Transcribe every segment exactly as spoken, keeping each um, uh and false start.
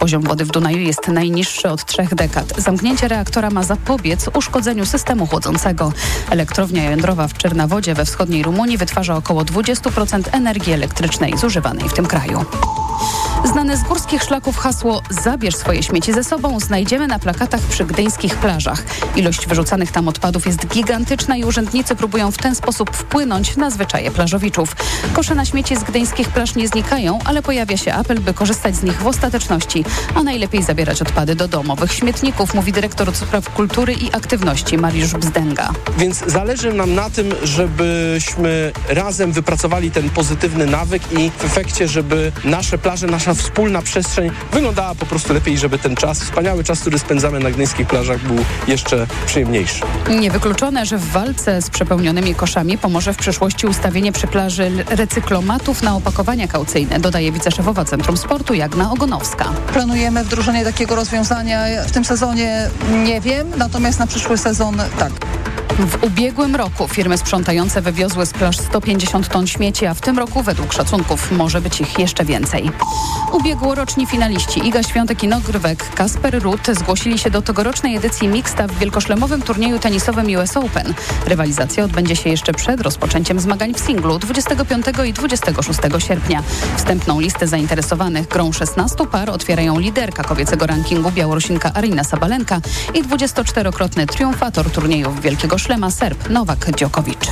Poziom wody w Dunaju jest najniższy od trzech dekad. Zamknięcie reaktora ma zapobiec uszkodzeniu systemu chłodzącego. Elektrownia jądrowa w Czernawodzie we wschodniej Rumunii wytwarza około dwadzieścia procent energii elektrycznej zużywanej w tym kraju. Znane z górskich szlaków hasło „Zabierz swoje śmieci ze sobą” znajdziemy na plakatach przy gdyńskich plażach. Ilość wyrzucanych tam odpadów jest gigantyczna i urzędnicy próbują w ten sposób wpłynąć na zwyczaje plażowiczów. Kosze na śmieci z gdyńskich plaż nie znikają, ale pojawia się apel, by korzystać z nich w ostateczności, a najlepiej zabierać odpady do domowych śmietników, mówi dyrektor do spraw kultury i aktywności Mariusz Bzdęga. Więc zależy nam na tym, żebyśmy razem wypracowali ten pozytywny nawyk i w efekcie, żeby nasze plaże, nasza wspólna przestrzeń wyglądała po prostu lepiej, żeby ten czas, wspaniały czas, który spędzamy na gdyńskich plażach, był jeszcze przyjemniejszy. Niewykluczone, że w walce z przepełnionymi koszami pomoże w przyszłości ustawienie przy plaży recyklomatów na opakowania kaucyjne, dodaje wiceszefowa Centrum Sportu Jagna Ogonowska. Planujemy wdrożenie takiego rozwiązania w tym sezonie, nie wiem, natomiast na przyszły sezon tak. W ubiegłym roku firmy sprzątające wywiozły z plaż sto pięćdziesiąt ton śmieci, a w tym roku według szacunków może być ich jeszcze więcej. Ubiegłoroczni finaliści Iga Świątek i Norweg Kasper Ruud zgłosili się do tegorocznej edycji mixta w wielkoszlemowym turnieju tenisowym U S Open. Rywalizacja odbędzie się jeszcze przed rozpoczęciem zmagań w singlu dwudziestego piątego i dwudziestego szóstego sierpnia. Wstępną listę zainteresowanych grą szesnastu par otwierają liderka kobiecego rankingu Białorusinka Aryna Sabalenka i dwudziestoczterokrotny triumfator turniejów Wielkiego Szlema Serb Nowak Djokovic.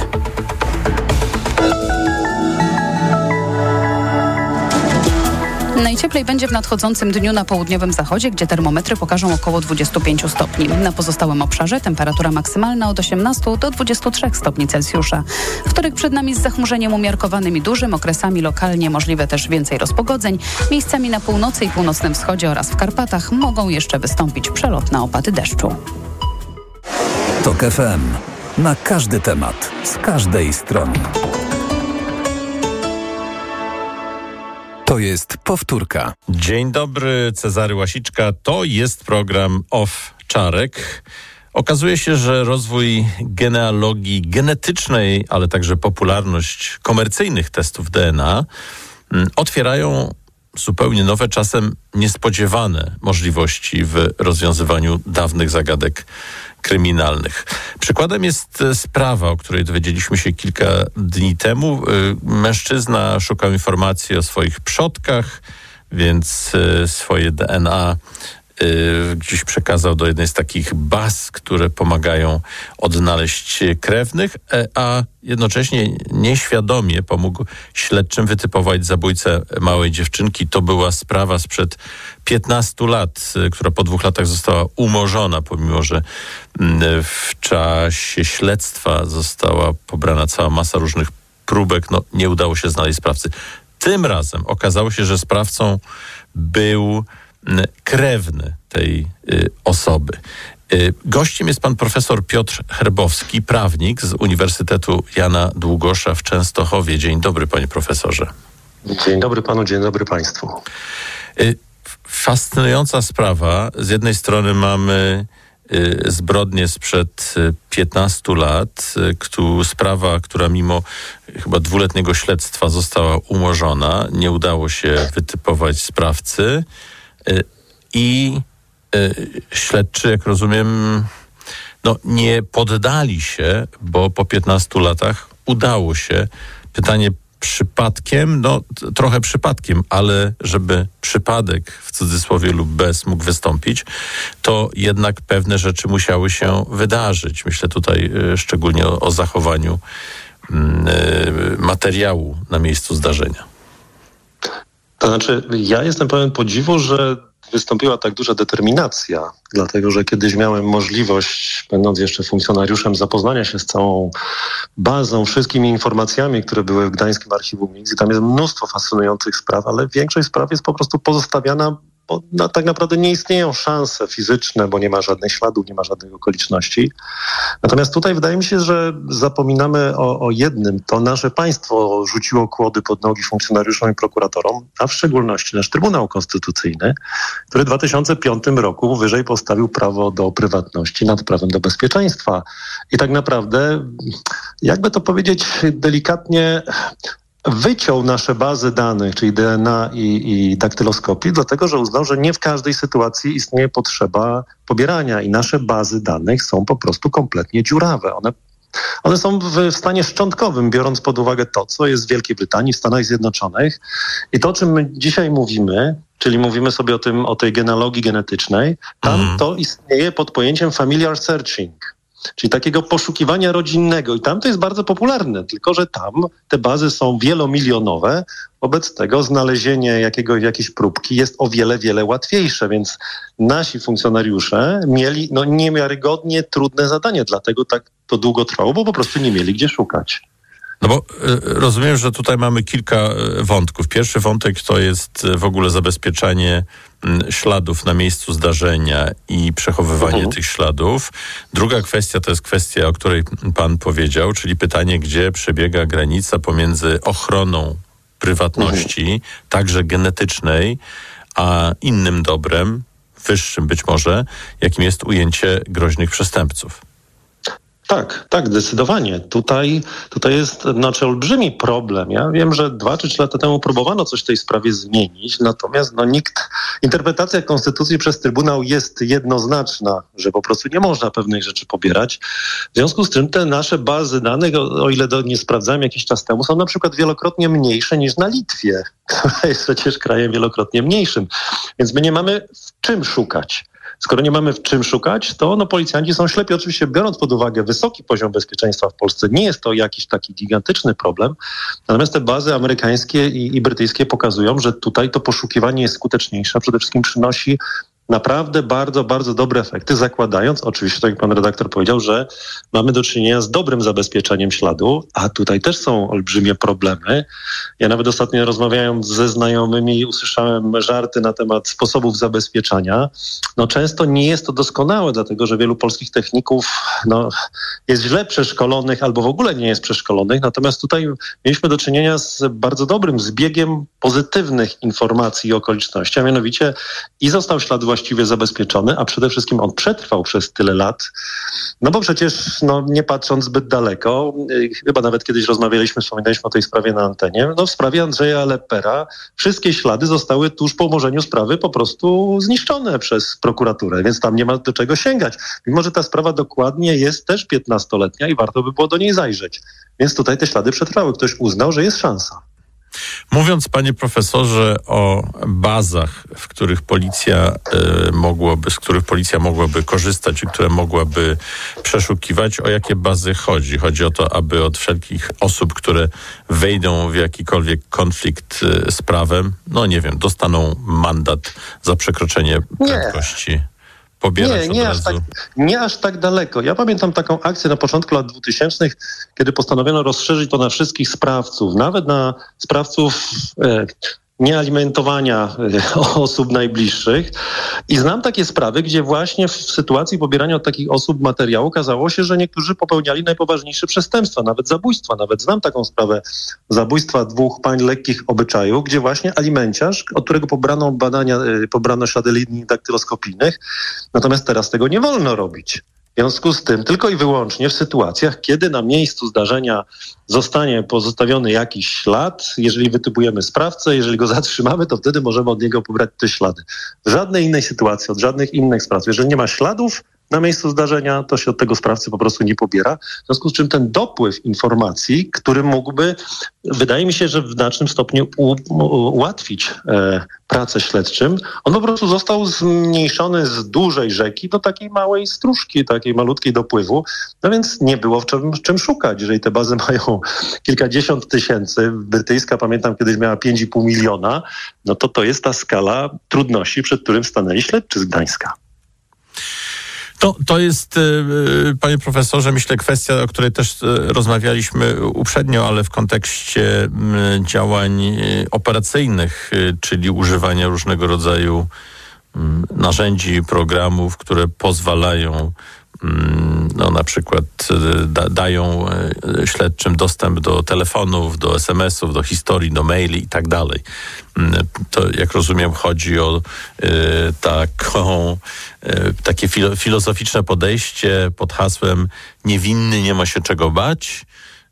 Najcieplej będzie w nadchodzącym dniu na południowym zachodzie, gdzie termometry pokażą około dwadzieścia pięć stopni. Na pozostałym obszarze temperatura maksymalna od osiemnastu do dwudziestu trzech stopni Celsjusza. Wtorek przed nami z zachmurzeniem umiarkowanym i dużym, okresami lokalnie możliwe też więcej rozpogodzeń. Miejscami na północy i północnym wschodzie oraz w Karpatach mogą jeszcze wystąpić przelotne opady deszczu. TOK F M. Na każdy temat, z każdej strony. To jest powtórka. Dzień dobry, Cezary Łasiczka. To jest program Off Czarek. Okazuje się, że rozwój genealogii genetycznej, ale także popularność komercyjnych testów D N A otwierają zupełnie nowe, czasem niespodziewane możliwości w rozwiązywaniu dawnych zagadek kryminalnych. Przykładem jest sprawa, o której dowiedzieliśmy się kilka dni temu. Mężczyzna szukał informacji o swoich przodkach, więc swoje D N A gdzieś przekazał do jednej z takich baz, które pomagają odnaleźć krewnych, a jednocześnie nieświadomie pomógł śledczym wytypować zabójcę małej dziewczynki. To była sprawa sprzed piętnastu lat, która po dwóch latach została umorzona, pomimo że w czasie śledztwa została pobrana cała masa różnych próbek. No, nie udało się znaleźć sprawcy. Tym razem okazało się, że sprawcą był krewny tej y, osoby. Y, gościem jest pan profesor Piotr Herbowski, prawnik z Uniwersytetu Jana Długosza w Częstochowie. Dzień dobry, panie profesorze. Dzień dobry panu, dzień dobry państwu. Y, fascynująca sprawa. Z jednej strony mamy y, zbrodnię sprzed piętnastu lat, y, któ, sprawa, która mimo chyba dwuletniego śledztwa została umorzona. Nie udało się wytypować sprawcy. I y, śledczy, jak rozumiem, no, nie poddali się, bo po piętnastu latach udało się. Pytanie przypadkiem, no t- trochę przypadkiem, ale żeby przypadek w cudzysłowie lub bez mógł wystąpić, to jednak pewne rzeczy musiały się wydarzyć. Myślę tutaj y, szczególnie o, o zachowaniu y, materiału na miejscu zdarzenia. To znaczy, ja jestem pełen podziwu, że wystąpiła tak duża determinacja, dlatego że kiedyś miałem możliwość, będąc jeszcze funkcjonariuszem, zapoznania się z całą bazą, wszystkimi informacjami, które były w Gdańskim Archiwum Mix i tam jest mnóstwo fascynujących spraw, ale większość spraw jest po prostu pozostawiana, bo no, tak naprawdę nie istnieją szanse fizyczne, bo nie ma żadnych śladów, nie ma żadnych okoliczności. Natomiast tutaj wydaje mi się, że zapominamy o, o jednym. To nasze państwo rzuciło kłody pod nogi funkcjonariuszom i prokuratorom, a w szczególności nasz Trybunał Konstytucyjny, który w dwa tysiące piątym roku wyżej postawił prawo do prywatności nad prawem do bezpieczeństwa. I tak naprawdę, jakby to powiedzieć delikatnie, wyciął nasze bazy danych, czyli D N A i, i daktyloskopii, dlatego że uznał, że nie w każdej sytuacji istnieje potrzeba pobierania i nasze bazy danych są po prostu kompletnie dziurawe. One One są w stanie szczątkowym, biorąc pod uwagę to, co jest w Wielkiej Brytanii, w Stanach Zjednoczonych i to, o czym my dzisiaj mówimy, czyli mówimy sobie o tym, o tej genealogii genetycznej, tam mm. to istnieje pod pojęciem familiar searching, czyli takiego poszukiwania rodzinnego i tam to jest bardzo popularne, tylko że tam te bazy są wielomilionowe, wobec tego znalezienie jakiegoś, jakiejś próbki jest o wiele, wiele łatwiejsze, więc nasi funkcjonariusze mieli no, niewiarygodnie trudne zadanie, dlatego tak to długo trwało, bo po prostu nie mieli gdzie szukać. No bo y, rozumiem, że tutaj mamy kilka y, wątków. Pierwszy wątek to jest y, w ogóle zabezpieczanie y, śladów na miejscu zdarzenia i przechowywanie mhm. tych śladów. Druga kwestia to jest kwestia, o której pan powiedział, czyli pytanie, gdzie przebiega granica pomiędzy ochroną prywatności, mhm. także genetycznej, a innym dobrem, wyższym być może, jakim jest ujęcie groźnych przestępców. Tak, tak, zdecydowanie. Tutaj, tutaj jest znaczy olbrzymi problem. Ja wiem, że dwa czy trzy lata temu próbowano coś w tej sprawie zmienić, natomiast no, nikt, interpretacja konstytucji przez Trybunał jest jednoznaczna, że po prostu nie można pewnych rzeczy pobierać. W związku z czym te nasze bazy danych, o, o ile do, nie sprawdzałem jakiś czas temu, są na przykład wielokrotnie mniejsze niż na Litwie, która jest przecież krajem wielokrotnie mniejszym. Więc my nie mamy w czym szukać. Skoro nie mamy w czym szukać, to no, policjanci są ślepi. Oczywiście biorąc pod uwagę wysoki poziom bezpieczeństwa w Polsce, nie jest to jakiś taki gigantyczny problem. Natomiast te bazy amerykańskie i, i brytyjskie pokazują, że tutaj to poszukiwanie jest skuteczniejsze, a przede wszystkim przynosi naprawdę bardzo, bardzo dobre efekty, zakładając oczywiście, tak jak pan redaktor powiedział, że mamy do czynienia z dobrym zabezpieczeniem śladu, a tutaj też są olbrzymie problemy. Ja nawet ostatnio rozmawiając ze znajomymi usłyszałem żarty na temat sposobów zabezpieczania. No często nie jest to doskonałe, dlatego że wielu polskich techników no, jest źle przeszkolonych albo w ogóle nie jest przeszkolonych, natomiast tutaj mieliśmy do czynienia z bardzo dobrym zbiegiem pozytywnych informacji i okoliczności, a mianowicie i został ślad właściwie zabezpieczony, a przede wszystkim on przetrwał przez tyle lat. No bo przecież, no nie patrząc zbyt daleko, chyba nawet kiedyś rozmawialiśmy, wspominaliśmy o tej sprawie na antenie, no w sprawie Andrzeja Lepera wszystkie ślady zostały tuż po umorzeniu sprawy po prostu zniszczone przez prokuraturę, więc tam nie ma do czego sięgać. Mimo że ta sprawa dokładnie jest też piętnastoletnia i warto by było do niej zajrzeć. Więc tutaj te ślady przetrwały. Ktoś uznał, że jest szansa. Mówiąc, panie profesorze, o bazach, w których policja y, mogłaby, z których policja mogłaby korzystać i które mogłaby przeszukiwać, o jakie bazy chodzi? Chodzi o to, aby od wszelkich osób, które wejdą w jakikolwiek konflikt y, z prawem, no nie wiem, dostaną mandat za przekroczenie prędkości. Nie. Nie, nie aż, tak, nie aż tak daleko. Ja pamiętam taką akcję na początku lat dwutysięcznych, kiedy postanowiono rozszerzyć to na wszystkich sprawców, nawet na sprawców e, niealimentowania e, osób najbliższych. I znam takie sprawy, gdzie właśnie w sytuacji pobierania od takich osób materiału okazało się, że niektórzy popełniali najpoważniejsze przestępstwa, nawet zabójstwa. Nawet znam taką sprawę zabójstwa dwóch pań lekkich obyczaju, gdzie właśnie alimenciarz, od którego pobrano badania, e, pobrano ślady linii daktyloskopijnych, natomiast teraz tego nie wolno robić. W związku z tym tylko i wyłącznie w sytuacjach, kiedy na miejscu zdarzenia zostanie pozostawiony jakiś ślad, jeżeli wytypujemy sprawcę, jeżeli go zatrzymamy, to wtedy możemy od niego pobrać te ślady. W żadnej innej sytuacji, od żadnych innych spraw, jeżeli nie ma śladów na miejscu zdarzenia, to się od tego sprawcy po prostu nie pobiera. W związku z czym ten dopływ informacji, który mógłby, wydaje mi się, że w znacznym stopniu u, u, ułatwić e, pracę śledczym, on po prostu został zmniejszony z dużej rzeki do takiej małej stróżki, takiej malutkiej dopływu. No więc nie było w czym, w czym szukać. Jeżeli te bazy mają kilkadziesiąt tysięcy, brytyjska pamiętam kiedyś miała pięć i pół miliona, no to to jest ta skala trudności, przed którym stanęli śledczy z Gdańska. To, to jest, panie profesorze, myślę, kwestia, o której też rozmawialiśmy uprzednio, ale w kontekście działań operacyjnych, czyli używania różnego rodzaju narzędzi, programów, które pozwalają, no na przykład da, dają śledczym dostęp do telefonów, do es em esów, do historii, do maili i tak dalej. To, jak rozumiem, chodzi o y, taką, y, takie filo, filozoficzne podejście pod hasłem niewinny nie ma się czego bać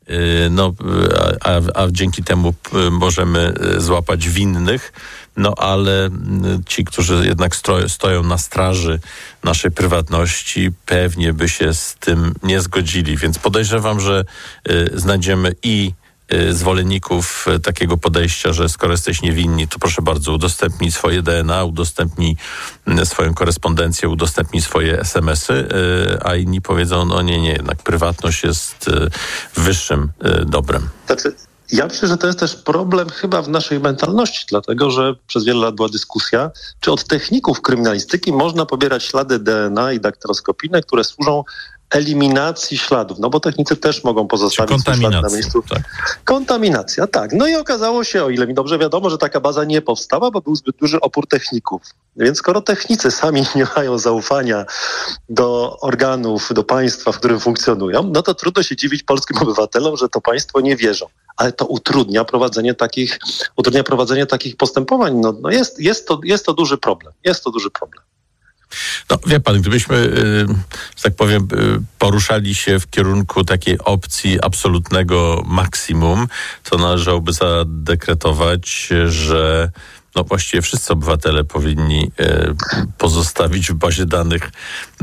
no, a, a dzięki temu możemy złapać winnych. No ale ci, którzy jednak stro, stoją na straży naszej prywatności, pewnie by się z tym nie zgodzili. Więc podejrzewam, że y, znajdziemy i y, zwolenników y, takiego podejścia, że skoro jesteś niewinni, to proszę bardzo, udostępnij swoje D N A, udostępnij y, swoją korespondencję, udostępnij swoje es em esy, y, a inni powiedzą, no nie, nie, jednak prywatność jest y, wyższym y, dobrem. Znaczy... Ja myślę, że to jest też problem chyba w naszej mentalności, dlatego że przez wiele lat była dyskusja, czy od techników kryminalistyki można pobierać ślady D N A i daktyloskopijne, które służą eliminacji śladów, no bo technicy też mogą pozostawić swój ślad na miejscu. Tak. Kontaminacja, tak. No i okazało się, o ile mi dobrze wiadomo, że taka baza nie powstała, bo był zbyt duży opór techników. Więc skoro technicy sami nie mają zaufania do organów, do państwa, w którym funkcjonują, no to trudno się dziwić polskim obywatelom, że to państwo nie wierzą. Ale to utrudnia prowadzenie takich, utrudnia prowadzenie takich postępowań. No, no jest, jest, to, jest to duży problem. Jest to duży problem. No wie pan, gdybyśmy, że tak powiem, poruszali się w kierunku takiej opcji absolutnego maksimum, to należałoby zadekretować, że no właściwie wszyscy obywatele powinni pozostawić w bazie danych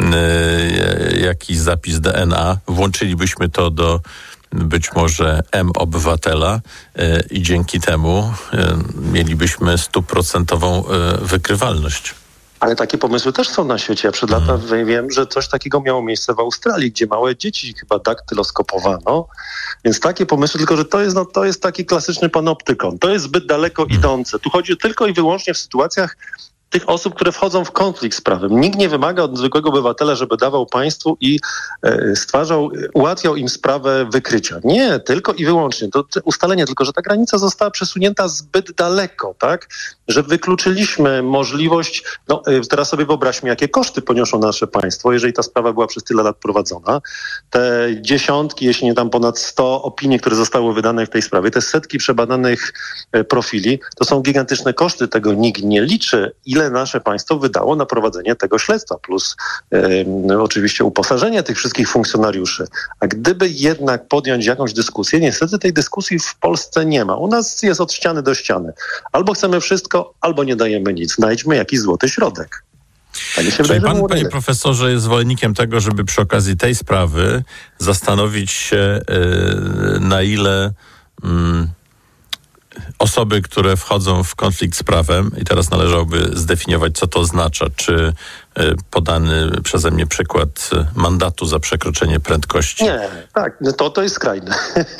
jakiś zapis D N A. Włączylibyśmy to do być może M-obywatela i dzięki temu mielibyśmy stuprocentową wykrywalność. Ale takie pomysły też są na świecie. Ja przed hmm. laty wiem, że coś takiego miało miejsce w Australii, gdzie małe dzieci chyba daktyloskopowano. Więc takie pomysły, tylko że to jest, no, to jest taki klasyczny panoptykon. To jest zbyt daleko hmm. idące. Tu chodzi tylko i wyłącznie w sytuacjach tych osób, które wchodzą w konflikt z prawem. Nikt nie wymaga od zwykłego obywatela, żeby dawał państwu i e, stwarzał, ułatwiał im sprawę wykrycia. Nie, tylko i wyłącznie. To ustalenie, tylko że ta granica została przesunięta zbyt daleko, tak? Że wykluczyliśmy możliwość, no teraz sobie wyobraźmy, jakie koszty poniosło nasze państwo, jeżeli ta sprawa była przez tyle lat prowadzona. Te dziesiątki, jeśli nie tam ponad sto opinii, które zostały wydane w tej sprawie, te setki przebadanych profili, to są gigantyczne koszty, tego nikt nie liczy. Ile nasze państwo wydało na prowadzenie tego śledztwa, plus e, oczywiście uposażenie tych wszystkich funkcjonariuszy. A gdyby jednak podjąć jakąś dyskusję, niestety tej dyskusji w Polsce nie ma. U nas jest od ściany do ściany. Albo chcemy wszystko, albo nie dajemy nic. Znajdźmy jakiś złoty środek. Tak mi się Czyli wydaje, pan, panie profesorze, jest zwolennikiem tego, żeby przy okazji tej sprawy zastanowić się, yy, na ile... Yy, osoby, które wchodzą w konflikt z prawem i teraz należałoby zdefiniować, co to oznacza. Czy podany przeze mnie przykład mandatu za przekroczenie prędkości? Nie, tak, no to, to jest skrajne.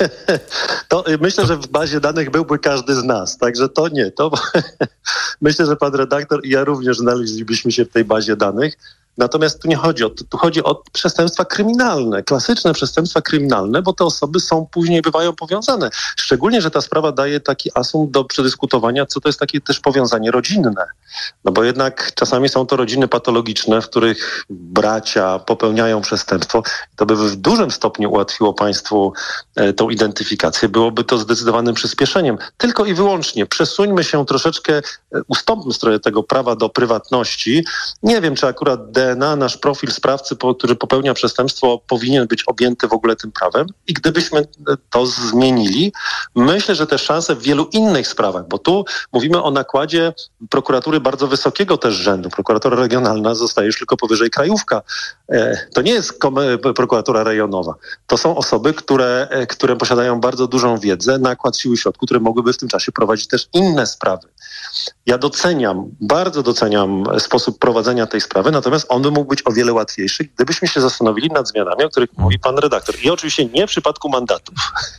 to myślę, to... że w bazie danych byłby każdy z nas, także to nie. To myślę, że pan redaktor i ja również znaleźlibyśmy się w tej bazie danych. Natomiast tu nie chodzi o to, tu chodzi o przestępstwa kryminalne, klasyczne przestępstwa kryminalne, bo te osoby są później, bywają powiązane. Szczególnie, że ta sprawa daje taki asumpt do przedyskutowania, co to jest takie też powiązanie rodzinne. No bo jednak czasami są to rodziny patologiczne, w których bracia popełniają przestępstwo. To by w dużym stopniu ułatwiło państwu e, tą identyfikację. Byłoby to zdecydowanym przyspieszeniem. Tylko i wyłącznie przesuńmy się troszeczkę, e, ustąpmy z tego prawa do prywatności. Nie wiem, czy akurat D N A, nasz profil sprawcy, po, który popełnia przestępstwo, powinien być objęty w ogóle tym prawem. I gdybyśmy to zmienili, myślę, że te szanse w wielu innych sprawach, bo tu mówimy o nakładzie prokuratury bardzo wysokiego też rzędu. Prokuratura regionalna zostaje już tylko powyżej krajówka. To nie jest prokuratura rejonowa. To są osoby, które, które posiadają bardzo dużą wiedzę, nakład sił i środków, które mogłyby w tym czasie prowadzić też inne sprawy. Ja doceniam, bardzo doceniam sposób prowadzenia tej sprawy, natomiast on by mógł być o wiele łatwiejszy, gdybyśmy się zastanowili nad zmianami, o których mówi pan redaktor. I oczywiście nie w przypadku mandatów.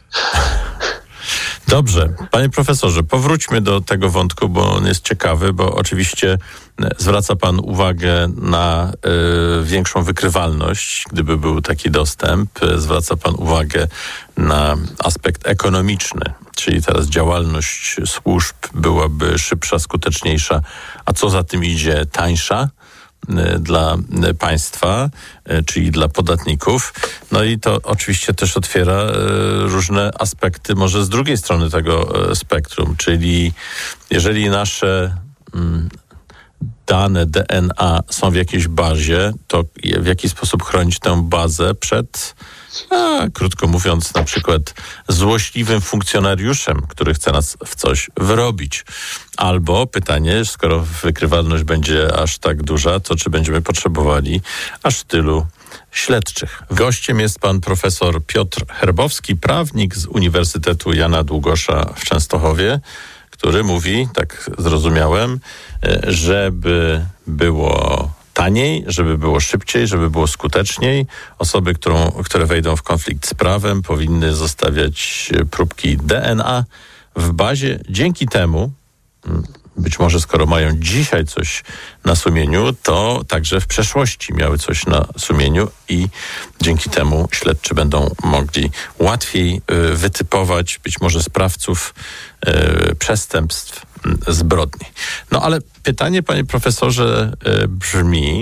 Dobrze. Panie profesorze, powróćmy do tego wątku, bo on jest ciekawy, bo oczywiście zwraca pan uwagę na y, większą wykrywalność, gdyby był taki dostęp. Zwraca pan uwagę na aspekt ekonomiczny, czyli teraz działalność służb byłaby szybsza, skuteczniejsza, a co za tym idzie, tańsza dla państwa, czyli dla podatników. No i to oczywiście też otwiera różne aspekty, może z drugiej strony tego spektrum, czyli jeżeli nasze dane D N A są w jakiejś bazie, to w jaki sposób chronić tę bazę przed, a, krótko mówiąc, na przykład złośliwym funkcjonariuszem, który chce nas w coś wyrobić. Albo pytanie, skoro wykrywalność będzie aż tak duża, to czy będziemy potrzebowali aż tylu śledczych. Gościem jest pan profesor Piotr Herbowski, prawnik z Uniwersytetu Jana Długosza w Częstochowie, który mówi, tak zrozumiałem, żeby było taniej, żeby było szybciej, żeby było skuteczniej. Osoby, którą, które wejdą w konflikt z prawem, powinny zostawiać próbki D N A w bazie. Dzięki temu, być może skoro mają dzisiaj coś na sumieniu, to także w przeszłości miały coś na sumieniu i dzięki temu śledczy będą mogli łatwiej y, wytypować być może sprawców y, przestępstw, y, zbrodni. No ale pytanie, panie profesorze, y, brzmi,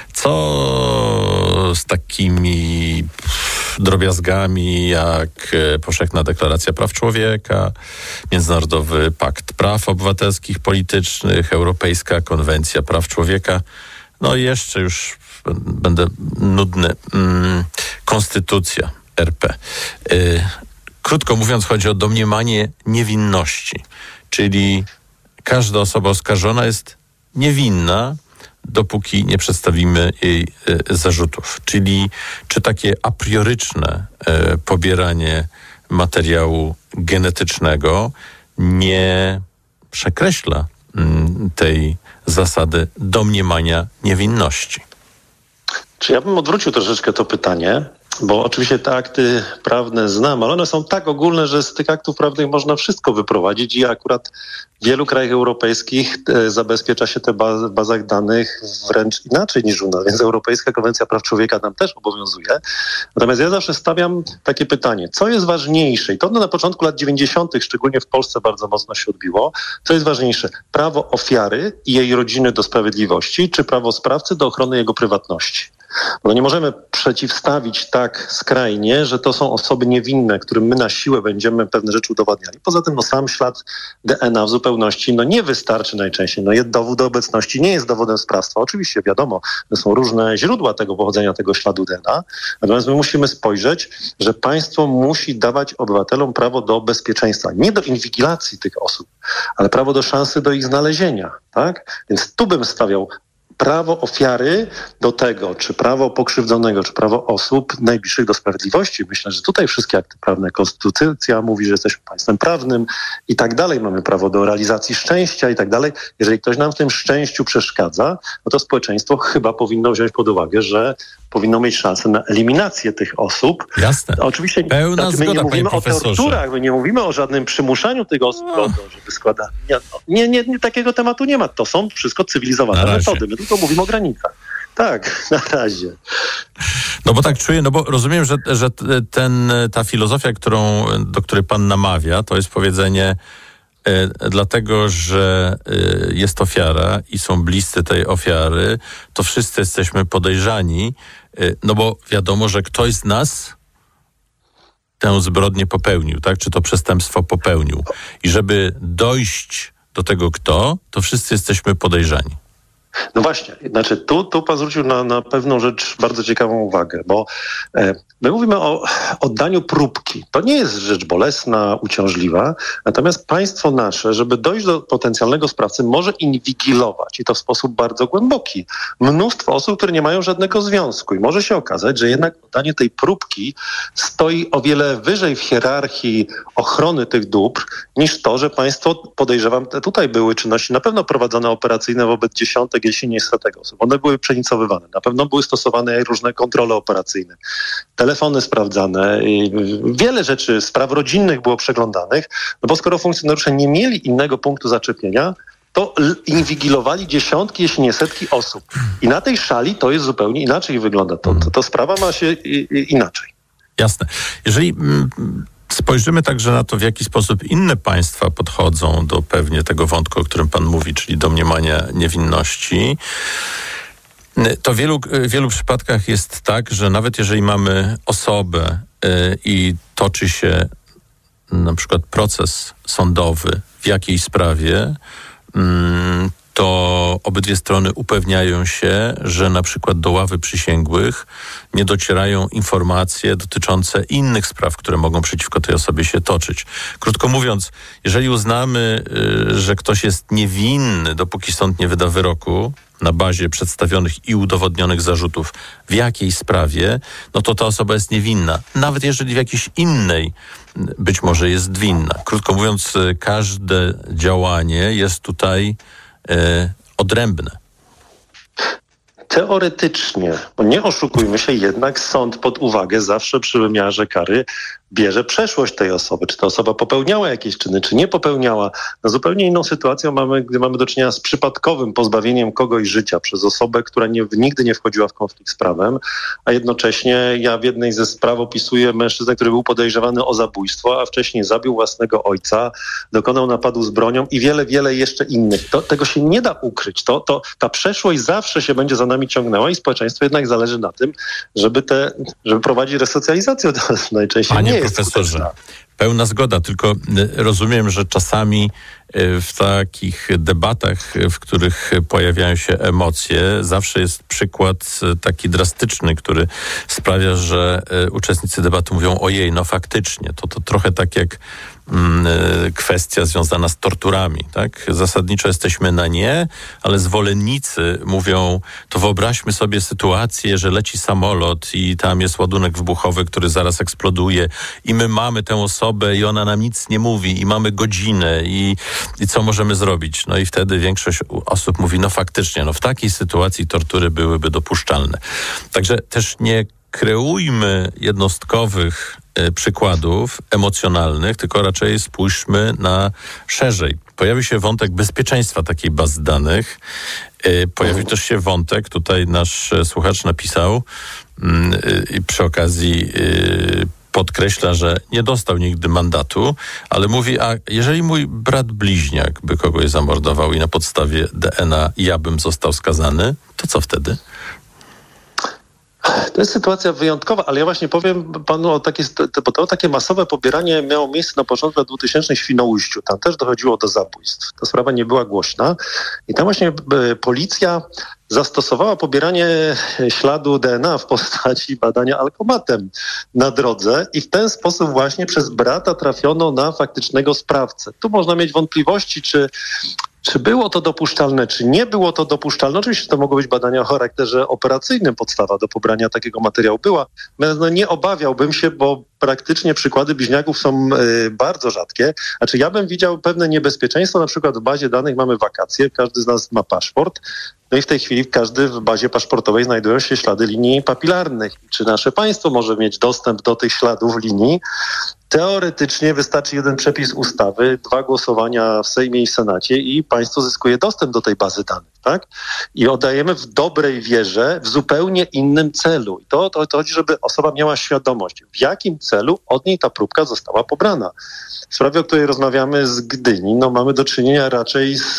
co z takimi drobiazgami jak Powszechna Deklaracja Praw Człowieka, Międzynarodowy Pakt Praw Obywatelskich, Politycznych, Europejska Konwencja Praw Człowieka, no i jeszcze już będę nudny, mm, Konstytucja R P. Y, krótko mówiąc, chodzi o domniemanie niewinności, czyli każda osoba oskarżona jest niewinna, dopóki nie przedstawimy jej y, zarzutów. Czyli czy takie a prioryczne y, pobieranie materiału genetycznego nie przekreśla y, tej zasady domniemania niewinności? Czy ja bym odwrócił troszeczkę to pytanie, bo oczywiście te akty prawne znam, ale one są tak ogólne, że z tych aktów prawnych można wszystko wyprowadzić i akurat w wielu krajach europejskich e, zabezpiecza się te baz, w bazach danych wręcz inaczej niż u nas, więc Europejska Konwencja Praw Człowieka nam też obowiązuje. Natomiast ja zawsze stawiam takie pytanie, co jest ważniejsze? I to na początku lat dziewięćdziesiątych, szczególnie w Polsce bardzo mocno się odbiło. Co jest ważniejsze? Prawo ofiary i jej rodziny do sprawiedliwości, czy prawo sprawcy do ochrony jego prywatności? No nie możemy przeciwstawić tak skrajnie, że to są osoby niewinne, którym my na siłę będziemy pewne rzeczy udowadniali. Poza tym no, sam ślad D N A w zupełności no, nie wystarczy najczęściej. No, dowód obecności nie jest dowodem sprawstwa. Oczywiście wiadomo, że są różne źródła tego pochodzenia tego śladu D N A. Natomiast my musimy spojrzeć, że państwo musi dawać obywatelom prawo do bezpieczeństwa. Nie do inwigilacji tych osób, ale prawo do szansy do ich znalezienia. Tak? Więc tu bym stawiał prawo ofiary do tego, czy prawo pokrzywdzonego, czy prawo osób najbliższych do sprawiedliwości. Myślę, że tutaj wszystkie akty prawne, konstytucja mówi, że jesteśmy państwem prawnym i tak dalej. Mamy prawo do realizacji szczęścia i tak dalej. Jeżeli ktoś nam w tym szczęściu przeszkadza, no to społeczeństwo chyba powinno wziąć pod uwagę, że powinno mieć szansę na eliminację tych osób. Jasne. Oczywiście pełna my zgoda, nie mówimy panie o torturach, my nie mówimy o żadnym przymuszaniu tych osób do tego, żeby składać. Nie, nie, nie, takiego tematu nie ma. To są wszystko cywilizowane metody. My tylko mówimy o granicach. Tak, na razie. No bo tak czuję, no bo rozumiem, że, że ten, ta filozofia, którą, do której pan namawia, to jest powiedzenie e, dlatego, że e, jest ofiara i są bliscy tej ofiary, to wszyscy jesteśmy podejrzani, e, no bo wiadomo, że ktoś z nas tę zbrodnię popełnił, tak? Czy to przestępstwo popełnił. I żeby dojść do tego kto, to wszyscy jesteśmy podejrzani. No właśnie, znaczy tu, tu pan zwrócił na, na pewną rzecz bardzo ciekawą uwagę, bo e, my mówimy o oddaniu próbki. To nie jest rzecz bolesna, uciążliwa, natomiast państwo nasze, żeby dojść do potencjalnego sprawcy, może inwigilować i to w sposób bardzo głęboki. Mnóstwo osób, które nie mają żadnego związku i może się okazać, że jednak oddanie tej próbki stoi o wiele wyżej w hierarchii ochrony tych dóbr niż to, że państwo, podejrzewam, tutaj były czynności na pewno prowadzone operacyjne wobec dziesiątek, jeśli nie setek osób. One były przenicowywane. Na pewno były stosowane różne kontrole operacyjne. Telefony sprawdzane. Wiele rzeczy, spraw rodzinnych było przeglądanych, no bo skoro funkcjonariusze nie mieli innego punktu zaczepienia, to inwigilowali dziesiątki, jeśli nie setki osób. I na tej szali to jest zupełnie inaczej wygląda. To, to, to sprawa ma się i, i, inaczej. Jasne. Jeżeli... Mm, spojrzymy także na to, w jaki sposób inne państwa podchodzą do pewnie tego wątku, o którym pan mówi, czyli domniemania niewinności. To w wielu, w wielu przypadkach jest tak, że nawet jeżeli mamy osobę yy, i toczy się na przykład proces sądowy w jakiejś sprawie, yy, to obydwie strony upewniają się, że na przykład do ławy przysięgłych nie docierają informacje dotyczące innych spraw, które mogą przeciwko tej osobie się toczyć. Krótko mówiąc, jeżeli uznamy, że ktoś jest niewinny, dopóki sąd nie wyda wyroku, na bazie przedstawionych i udowodnionych zarzutów w jakiejś sprawie, no to ta osoba jest niewinna. Nawet jeżeli w jakiejś innej być może jest winna. Krótko mówiąc, każde działanie jest tutaj e, odrębne. Teoretycznie, bo nie oszukujmy się, jednak sąd pod uwagę zawsze przy wymiarze kary bierze przeszłość tej osoby. Czy ta osoba popełniała jakieś czyny, czy nie popełniała. Na zupełnie inną sytuację mamy, gdy mamy do czynienia z przypadkowym pozbawieniem kogoś życia przez osobę, która nie, nigdy nie wchodziła w konflikt z prawem, a jednocześnie ja w jednej ze spraw opisuję mężczyznę, który był podejrzewany o zabójstwo, a wcześniej zabił własnego ojca, dokonał napadu z bronią i wiele, wiele jeszcze innych. To, tego się nie da ukryć. To, to, ta przeszłość zawsze się będzie za nami ciągnęła i społeczeństwo jednak zależy na tym, żeby, te, żeby prowadzić resocjalizację. To najczęściej Panie nie jest profesorze, skuteczna. Pełna zgoda, tylko rozumiem, że czasami w takich debatach, w których pojawiają się emocje, zawsze jest przykład taki drastyczny, który sprawia, że uczestnicy debaty mówią: ojej, no faktycznie, to, to trochę tak jak mm, kwestia związana z torturami, tak? Zasadniczo jesteśmy na nie, ale zwolennicy mówią: to wyobraźmy sobie sytuację, że leci samolot i tam jest ładunek wybuchowy, który zaraz eksploduje i my mamy tę osobę i ona nam nic nie mówi i mamy godzinę i I co możemy zrobić? No i wtedy większość osób mówi: no faktycznie, no w takiej sytuacji tortury byłyby dopuszczalne. Także też nie kreujmy jednostkowych y, przykładów emocjonalnych, tylko raczej spójrzmy na szerzej. Pojawił się wątek bezpieczeństwa takiej bazy danych. Y, pojawił też się wątek, tutaj nasz słuchacz napisał i y, y, przy okazji y, podkreśla, że nie dostał nigdy mandatu, ale mówi: a jeżeli mój brat bliźniak by kogoś zamordował i na podstawie D N A ja bym został skazany, to co wtedy? To jest sytuacja wyjątkowa, ale ja właśnie powiem panu o takie, bo to takie masowe pobieranie miało miejsce na początku lat dwutysięcznych w Świnoujściu. Tam też dochodziło do zabójstw. Ta sprawa nie była głośna i tam właśnie policja zastosowała pobieranie śladu D N A w postaci badania alkomatem na drodze i w ten sposób właśnie przez brata trafiono na faktycznego sprawcę. Tu można mieć wątpliwości, czy Czy było to dopuszczalne, czy nie było to dopuszczalne? Oczywiście to mogły być badania o charakterze operacyjnym. Podstawa do pobrania takiego materiału była. Natomiast no, nie obawiałbym się, bo praktycznie przykłady bliźniaków są y, bardzo rzadkie. Znaczy ja bym widział pewne niebezpieczeństwo. Na przykład w bazie danych mamy wakacje, każdy z nas ma paszport. No i w tej chwili każdy w bazie paszportowej znajdują się ślady linii papilarnych. Czy nasze państwo może mieć dostęp do tych śladów linii? Teoretycznie wystarczy jeden przepis ustawy, dwa głosowania w Sejmie i Senacie i państwo zyskuje dostęp do tej bazy danych, tak? I oddajemy w dobrej wierze, w zupełnie innym celu. I to, to, to chodzi, żeby osoba miała świadomość, w jakim celu od niej ta próbka została pobrana. W sprawie, o której rozmawiamy z Gdyni, no mamy do czynienia raczej z...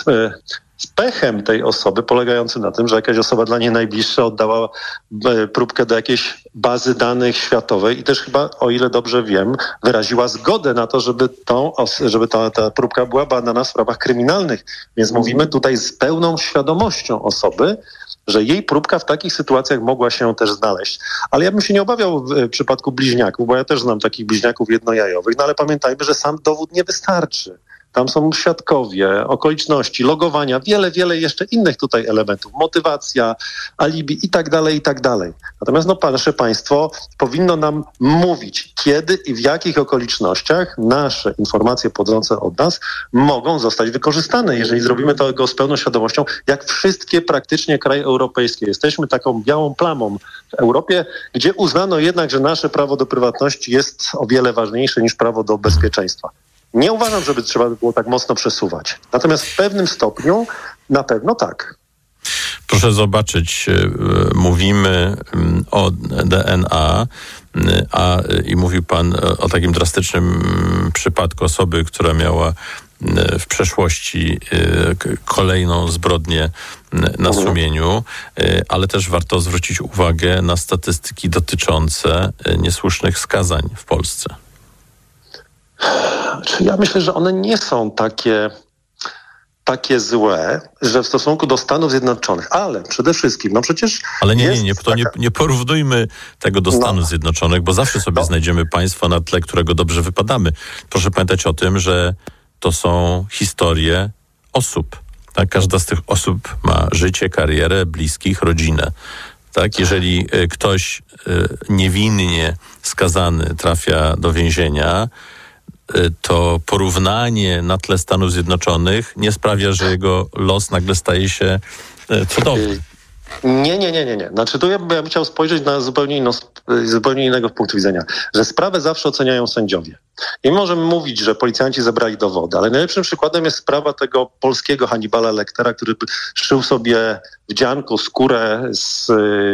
z pechem tej osoby, polegającym na tym, że jakaś osoba dla niej najbliższa oddała próbkę do jakiejś bazy danych światowej i też chyba, o ile dobrze wiem, wyraziła zgodę na to, żeby, tą, żeby ta, ta próbka była badana w sprawach kryminalnych. Więc mówimy tutaj z pełną świadomością osoby, że jej próbka w takich sytuacjach mogła się też znaleźć. Ale ja bym się nie obawiał w przypadku bliźniaków, bo ja też znam takich bliźniaków jednojajowych, no ale pamiętajmy, że sam dowód nie wystarczy. Tam są świadkowie, okoliczności, logowania, wiele, wiele jeszcze innych tutaj elementów. Motywacja, alibi i tak dalej, i tak dalej. Natomiast no, nasze państwo powinno nam mówić, kiedy i w jakich okolicznościach nasze informacje pochodzące od nas mogą zostać wykorzystane. Jeżeli zrobimy to z pełną świadomością, jak wszystkie praktycznie kraje europejskie. Jesteśmy taką białą plamą w Europie, gdzie uznano jednak, że nasze prawo do prywatności jest o wiele ważniejsze niż prawo do bezpieczeństwa. Nie uważam, żeby trzeba by było tak mocno przesuwać. Natomiast w pewnym stopniu na pewno tak. Proszę zobaczyć, mówimy o D N A, a i mówił pan o takim drastycznym przypadku osoby, która miała w przeszłości kolejną zbrodnię na sumieniu, ale też warto zwrócić uwagę na statystyki dotyczące niesłusznych skazań w Polsce. Ja myślę, że one nie są takie takie złe, że w stosunku do Stanów Zjednoczonych, ale przede wszystkim, no przecież... Ale nie, nie, nie, to taka... nie, nie porównujmy tego do Stanów no. Zjednoczonych, bo zawsze sobie no. znajdziemy państwo, na tle którego dobrze wypadamy. Proszę pamiętać o tym, że to są historie osób. Tak? Każda z tych osób ma życie, karierę, bliskich, rodzinę. Tak? Jeżeli y, ktoś y, niewinnie skazany trafia do więzienia, y, to porównanie na tle Stanów Zjednoczonych nie sprawia, że jego los nagle staje się y, cudowny. Nie, nie, nie, nie, nie. Znaczy tu ja bym chciał spojrzeć na zupełnie, inno, zupełnie innego punktu widzenia, że sprawę zawsze oceniają sędziowie. I możemy mówić, że policjanci zebrali dowody, ale najlepszym przykładem jest sprawa tego polskiego Hannibala Lectera, który szył sobie wdzianku skórę z,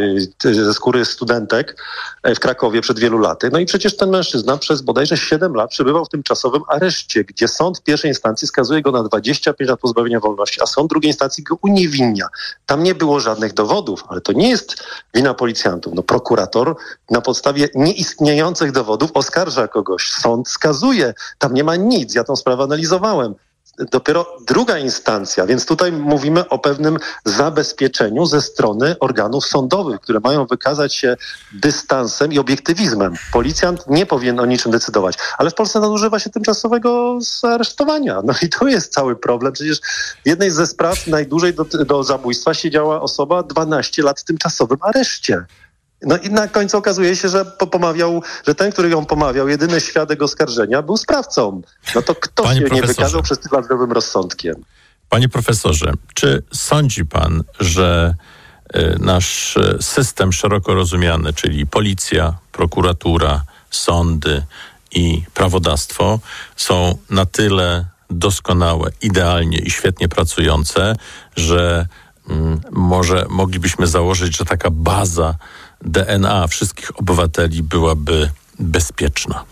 ze skóry studentek w Krakowie przed wielu laty. No i przecież ten mężczyzna przez bodajże siedem lat przebywał w tymczasowym areszcie, gdzie sąd pierwszej instancji skazuje go na dwadzieścia pięć lat pozbawienia wolności, a sąd drugiej instancji go uniewinnia. Tam nie było żadnych dowodów, ale to nie jest wina policjantów. No prokurator na podstawie nieistniejących dowodów oskarża kogoś. Sąd skazuje. Tam nie ma nic. Ja tą sprawę analizowałem. Dopiero druga instancja, więc tutaj mówimy o pewnym zabezpieczeniu ze strony organów sądowych, które mają wykazać się dystansem i obiektywizmem. Policjant nie powinien o niczym decydować, ale w Polsce nadużywa się tymczasowego aresztowania. No i tu jest cały problem. Przecież w jednej ze spraw najdłużej do, do zabójstwa siedziała osoba dwanaście lat w tymczasowym areszcie. No i na końcu okazuje się, że pomawiał, że ten, który ją pomawiał, jedyny świadek oskarżenia, był sprawcą. No to kto Panie się profesorze, nie wykazał przez tyle lat zdrowym rozsądkiem? Panie profesorze, czy sądzi pan, że y, nasz system szeroko rozumiany, czyli policja, prokuratura, sądy i prawodawstwo są na tyle doskonałe, idealnie i świetnie pracujące, że y, może moglibyśmy założyć, że taka baza D N A wszystkich obywateli byłaby bezpieczna?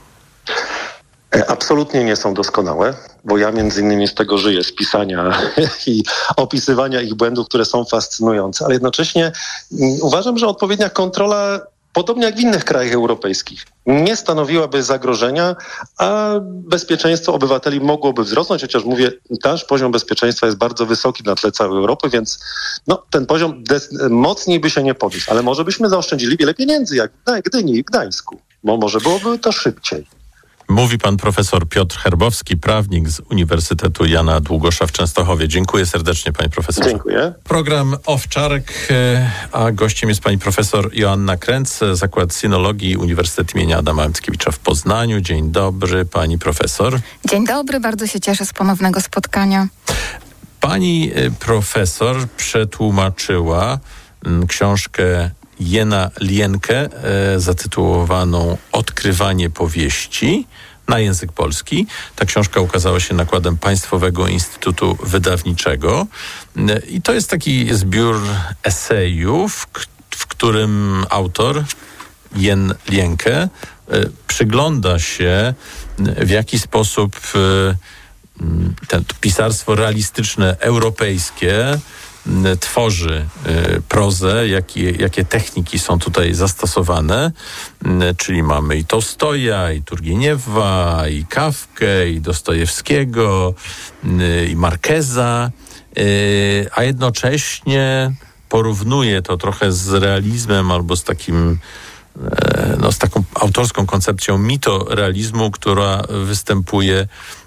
Absolutnie nie są doskonałe, bo ja między innymi z tego żyję, z pisania i opisywania ich błędów, które są fascynujące, ale jednocześnie uważam, że odpowiednia kontrola, podobnie jak w innych krajach europejskich, nie stanowiłaby zagrożenia, a bezpieczeństwo obywateli mogłoby wzrosnąć, chociaż mówię, nasz poziom bezpieczeństwa jest bardzo wysoki na tle całej Europy, więc no, ten poziom des- mocniej by się nie podniósł, ale może byśmy zaoszczędzili wiele pieniędzy, jak w Gdyni i w Gdańsku, bo może byłoby to szybciej. Mówi pan profesor Piotr Herbowski, prawnik z Uniwersytetu Jana Długosza w Częstochowie. Dziękuję serdecznie, panie profesorze. Dziękuję. Program Owczarek, a gościem jest pani profesor Joanna Kręc, Zakład Sinologii Uniwersytet imienia Adama Mickiewicza w Poznaniu. Dzień dobry, pani profesor. Dzień dobry, bardzo się cieszę z ponownego spotkania. Pani profesor przetłumaczyła książkę Jena Lienkę e, zatytułowaną Odkrywanie powieści na język polski. Ta książka ukazała się nakładem Państwowego Instytutu Wydawniczego e, i to jest taki zbiór esejów, k- w którym autor Jen Lienkę e, przygląda się, w jaki sposób e, ten, to pisarstwo realistyczne europejskie tworzy y, prozę, jakie, jakie techniki są tutaj zastosowane, y, czyli mamy i Tołstoja, i Turgieniewa, i Kafkę, i Dostojewskiego, y, i Markeza, y, a jednocześnie porównuje to trochę z realizmem albo z takim y, no, z taką autorską koncepcją mitorealizmu, która występuje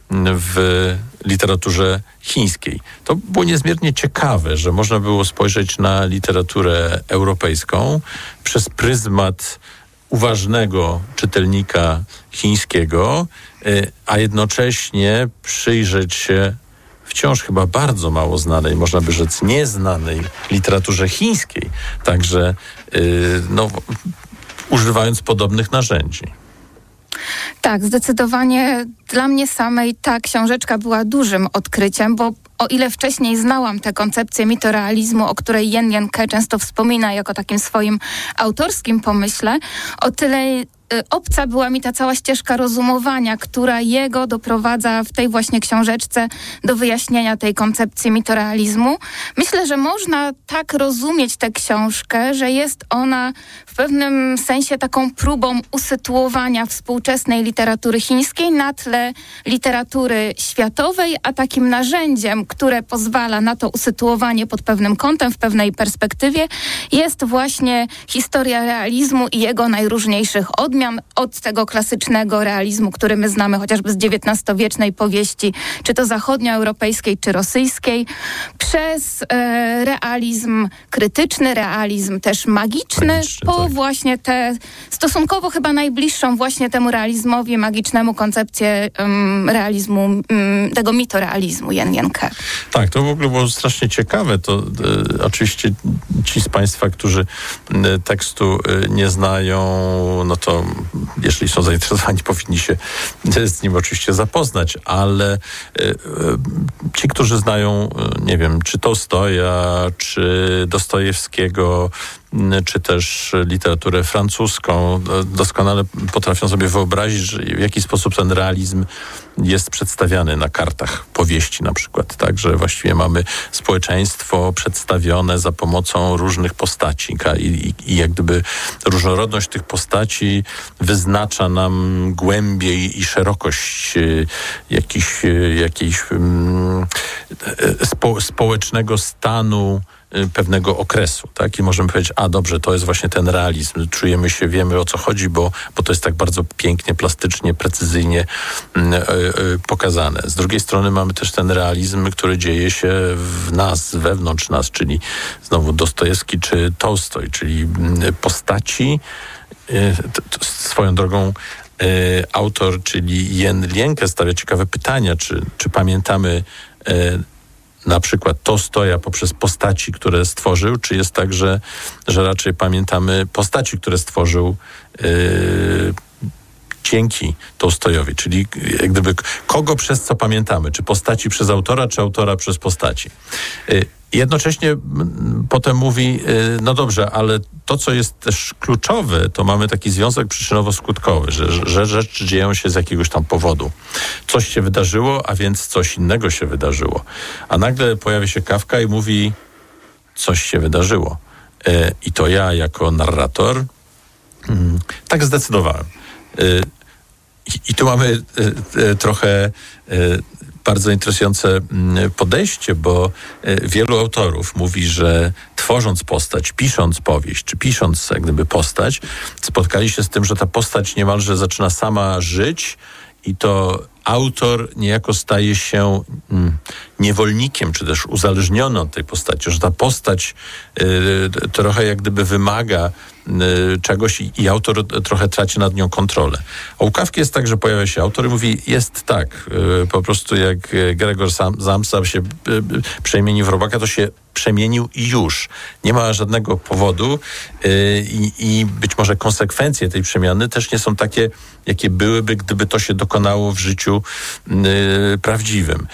w literaturze chińskiej. To było niezmiernie ciekawe, że można było spojrzeć na literaturę europejską przez pryzmat uważnego czytelnika chińskiego, a jednocześnie przyjrzeć się wciąż chyba bardzo mało znanej, można by rzec nieznanej literaturze chińskiej, także no, używając podobnych narzędzi. Tak, zdecydowanie dla mnie samej ta książeczka była dużym odkryciem, bo o ile wcześniej znałam tę koncepcję mitorealizmu, o której Jen Lienkę często wspomina jako takim swoim autorskim pomyśle, o tyle obca była mi ta cała ścieżka rozumowania, która jego doprowadza w tej właśnie książeczce do wyjaśnienia tej koncepcji mitorealizmu. Myślę, że można tak rozumieć tę książkę, że jest ona w pewnym sensie taką próbą usytuowania współczesnej literatury chińskiej na tle literatury światowej, a takim narzędziem, które pozwala na to usytuowanie pod pewnym kątem, w pewnej perspektywie, jest właśnie historia realizmu i jego najróżniejszych odmian, od tego klasycznego realizmu, który my znamy chociażby z dziewiętnastowiecznej powieści, czy to zachodnioeuropejskiej, czy rosyjskiej, przez e, realizm krytyczny, realizm też magiczny, Magiczny, po tak. właśnie tę stosunkowo chyba najbliższą właśnie temu realizmowi magicznemu koncepcję um, realizmu, um, tego mitorealizmu Jen Jen Ke. Tak, to w ogóle było strasznie ciekawe. To e, oczywiście ci z Państwa, którzy e, tekstu e, nie znają, no to jeśli są zainteresowani, powinni się z nim oczywiście zapoznać, ale e, e, ci, którzy znają, nie wiem, czy Tołstoja, czy Dostojewskiego, czy też literaturę francuską, doskonale potrafią sobie wyobrazić, że w jaki sposób ten realizm jest przedstawiany na kartach powieści na przykład. Tak, że właściwie mamy społeczeństwo przedstawione za pomocą różnych postaci i, i, i jak gdyby różnorodność tych postaci wyznacza nam głębię i, i szerokość jakiś, jakiejś um, spo, społecznego stanu pewnego okresu, tak? I możemy powiedzieć, a dobrze, to jest właśnie ten realizm. Czujemy się, wiemy o co chodzi, bo, bo to jest tak bardzo pięknie, plastycznie, precyzyjnie y, y, pokazane. Z drugiej strony mamy też ten realizm, który dzieje się w nas, wewnątrz nas, czyli znowu Dostojewski czy Tołstoj, czyli y, postaci y, t, t, swoją drogą y, autor, czyli Jen Jen Ke stawia ciekawe pytania, czy, czy pamiętamy y, na przykład Tołstoja poprzez postaci, które stworzył, czy jest tak, że, że raczej pamiętamy postaci, które stworzył yy, dzięki Tołstojowi, czyli jak gdyby kogo przez co pamiętamy, czy postaci przez autora, czy autora przez postaci. Yy, Jednocześnie m, potem mówi, yy, no dobrze, ale to, co jest też kluczowe, to mamy taki związek przyczynowo-skutkowy, że, że rzeczy dzieją się z jakiegoś tam powodu. Coś się wydarzyło, a więc coś innego się wydarzyło. A nagle pojawia się Kafka i mówi, coś się wydarzyło. Yy, I to ja jako narrator yy, tak zdecydowałem. Yy, i, I tu mamy yy, yy, trochę... Yy, bardzo interesujące podejście, bo wielu autorów mówi, że tworząc postać, pisząc powieść, czy pisząc jak gdyby postać, spotkali się z tym, że ta postać niemalże zaczyna sama żyć i to autor niejako staje się mm, niewolnikiem, czy też uzależniony od tej postaci, że ta postać y, trochę jak gdyby wymaga y, czegoś i, i autor trochę traci nad nią kontrolę. A u Kafki jest tak, że pojawia się autor i mówi, jest tak, y, po prostu jak Gregor Samsa się y, y, przemienił w robaka, to się przemienił i już. Nie ma żadnego powodu y, i być może konsekwencje tej przemiany też nie są takie, jakie byłyby, gdyby to się dokonało w życiu y, prawdziwym.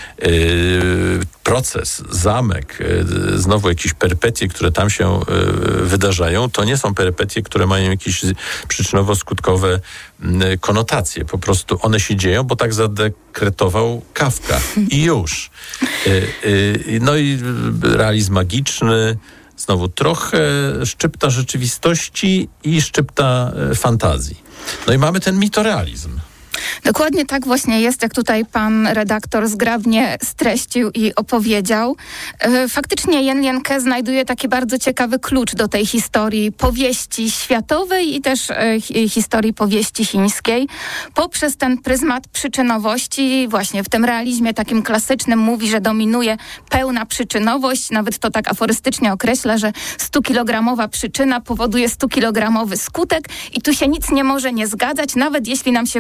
Y, proces, zamek, y, znowu jakieś perypetie, które tam się y, wydarzają, to nie są perypetie, które mają jakieś przyczynowo-skutkowe y, konotacje. Po prostu one się dzieją, bo tak zadekretował Kafka. I już. Y, y, no i realizm magiczny, znowu trochę szczypta rzeczywistości i szczypta fantazji. No i mamy ten mitorealizm. Dokładnie tak właśnie jest, jak tutaj pan redaktor zgrabnie streścił i opowiedział. Faktycznie Jen Jen Ke znajduje taki bardzo ciekawy klucz do tej historii powieści światowej i też historii powieści chińskiej. Poprzez ten pryzmat przyczynowości, właśnie w tym realizmie takim klasycznym mówi, że dominuje pełna przyczynowość. Nawet to tak aforystycznie określa, że stukilogramowa przyczyna powoduje stukilogramowy skutek i tu się nic nie może nie zgadzać, nawet jeśli nam się wydaje, że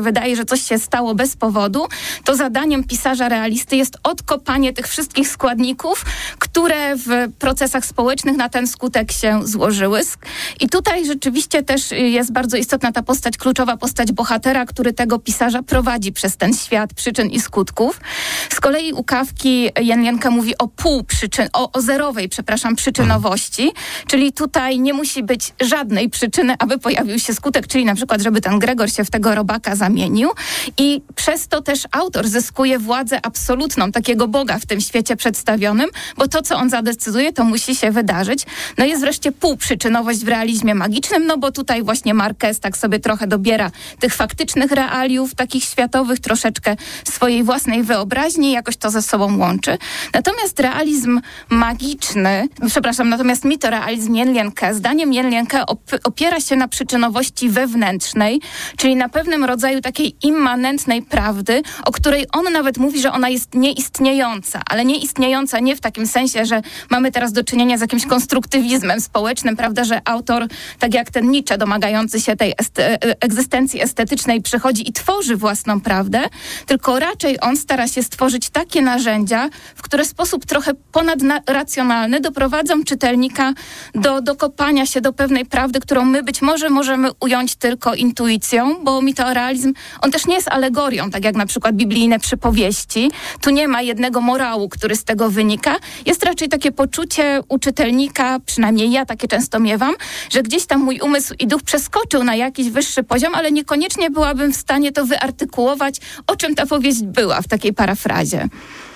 coś się stało bez powodu, to zadaniem pisarza realisty jest odkopanie tych wszystkich składników, które w procesach społecznych na ten skutek się złożyły. I tutaj rzeczywiście też jest bardzo istotna ta postać, kluczowa postać bohatera, który tego pisarza prowadzi przez ten świat przyczyn i skutków. Z kolei u Kafki Jan Lienke mówi o pół przyczyn, o, o zerowej, przepraszam, przyczynowości, czyli tutaj nie musi być żadnej przyczyny, aby pojawił się skutek, czyli na przykład, żeby ten Gregor się w tego robaka zamienił i przez to też autor zyskuje władzę absolutną, takiego Boga w tym świecie przedstawionym, bo to, co on zadecyduje, to musi się wydarzyć. No jest wreszcie półprzyczynowość w realizmie magicznym, no bo tutaj właśnie Marquez tak sobie trochę dobiera tych faktycznych realiów, takich światowych, troszeczkę swojej własnej wyobraźni i jakoś to ze sobą łączy. Natomiast realizm magiczny, przepraszam, natomiast mitorealizm Jan Lienke, zdaniem Jan Lienke op- opiera się na przyczynowości wewnętrznej, czyli na pewnym rodzaju takiej immanentnej prawdy, o której on nawet mówi, że ona jest nieistniejąca, ale nieistniejąca nie w takim sensie, że mamy teraz do czynienia z jakimś konstruktywizmem społecznym, prawda, że autor, tak jak ten Nietzsche, domagający się tej este- egzystencji estetycznej, przychodzi i tworzy własną prawdę, tylko raczej on stara się stworzyć takie narzędzia, w które w sposób trochę ponadracjonalny doprowadzą czytelnika do dokopania się do pewnej prawdy, którą my być może możemy ująć tylko intuicją, bo mitorealizm, on też nie jest alegorią, tak jak na przykład biblijne przypowieści. Tu nie ma jednego morału, który z tego wynika. Jest raczej takie poczucie u czytelnika, przynajmniej ja takie często miewam, że gdzieś tam mój umysł i duch przeskoczył na jakiś wyższy poziom, ale niekoniecznie byłabym w stanie to wyartykułować, o czym ta powieść była w takiej parafrazie.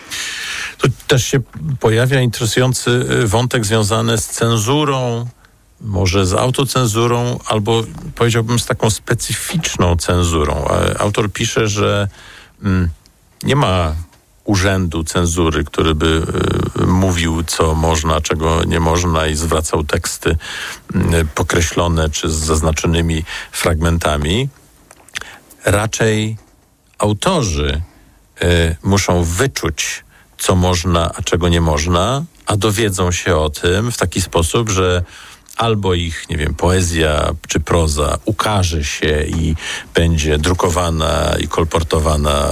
Tu też się pojawia interesujący wątek związany z cenzurą, może z autocenzurą, albo powiedziałbym z taką specyficzną cenzurą. Autor pisze, że mm, nie ma urzędu cenzury, który by y, mówił, co można, czego nie można i zwracał teksty y, pokreślone czy z zaznaczonymi fragmentami. Raczej autorzy y, muszą wyczuć, co można, a czego nie można, a dowiedzą się o tym w taki sposób, że albo ich, nie wiem, poezja czy proza ukaże się i będzie drukowana i kolportowana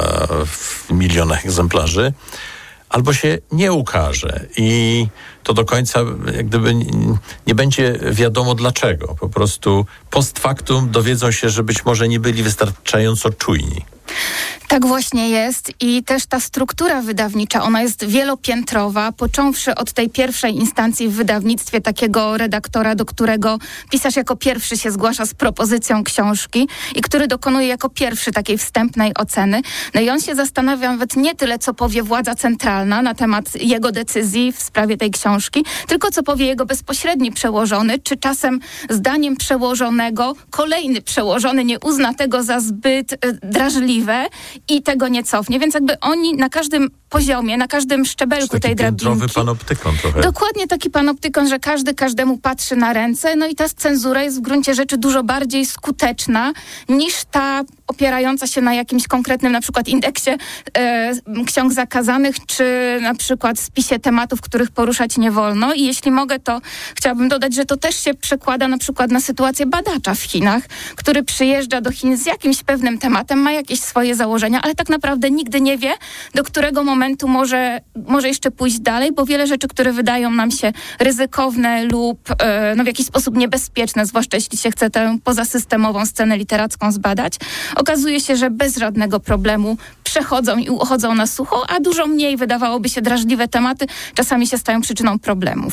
w milionach egzemplarzy, albo się nie ukaże i to do końca jak gdyby nie będzie wiadomo dlaczego. Po prostu post factum dowiedzą się, że być może nie byli wystarczająco czujni. Tak właśnie jest i też ta struktura wydawnicza, ona jest wielopiętrowa, począwszy od tej pierwszej instancji w wydawnictwie takiego redaktora, do którego pisarz jako pierwszy się zgłasza z propozycją książki i który dokonuje jako pierwszy takiej wstępnej oceny. No i on się zastanawia nawet nie tyle, co powie władza centralna na temat jego decyzji w sprawie tej książki, tylko co powie jego bezpośredni przełożony, czy czasem zdaniem przełożonego kolejny przełożony nie uzna tego za zbyt y, drażliwe i tego nie cofnie, więc jakby oni na każdym poziomie, na każdym szczebelku tej drabinki. Piętrowy panoptykon trochę. Dokładnie taki panoptykon, że każdy każdemu patrzy na ręce, no i ta cenzura jest w gruncie rzeczy dużo bardziej skuteczna niż ta opierająca się na jakimś konkretnym na przykład indeksie e, ksiąg zakazanych, czy na przykład spisie tematów, których poruszać nie wolno. I jeśli mogę, to chciałabym dodać, że to też się przekłada na przykład na sytuację badacza w Chinach, który przyjeżdża do Chin z jakimś pewnym tematem, ma jakieś swoje założenia, ale tak naprawdę nigdy nie wie, do którego momentu może, może jeszcze pójść dalej, bo wiele rzeczy, które wydają nam się ryzykowne lub e, no w jakiś sposób niebezpieczne, zwłaszcza jeśli się chce tę pozasystemową scenę literacką zbadać, okazuje się, że bez żadnego problemu przechodzą i uchodzą na sucho, a dużo mniej wydawałoby się drażliwe tematy czasami się stają przyczyną problemów.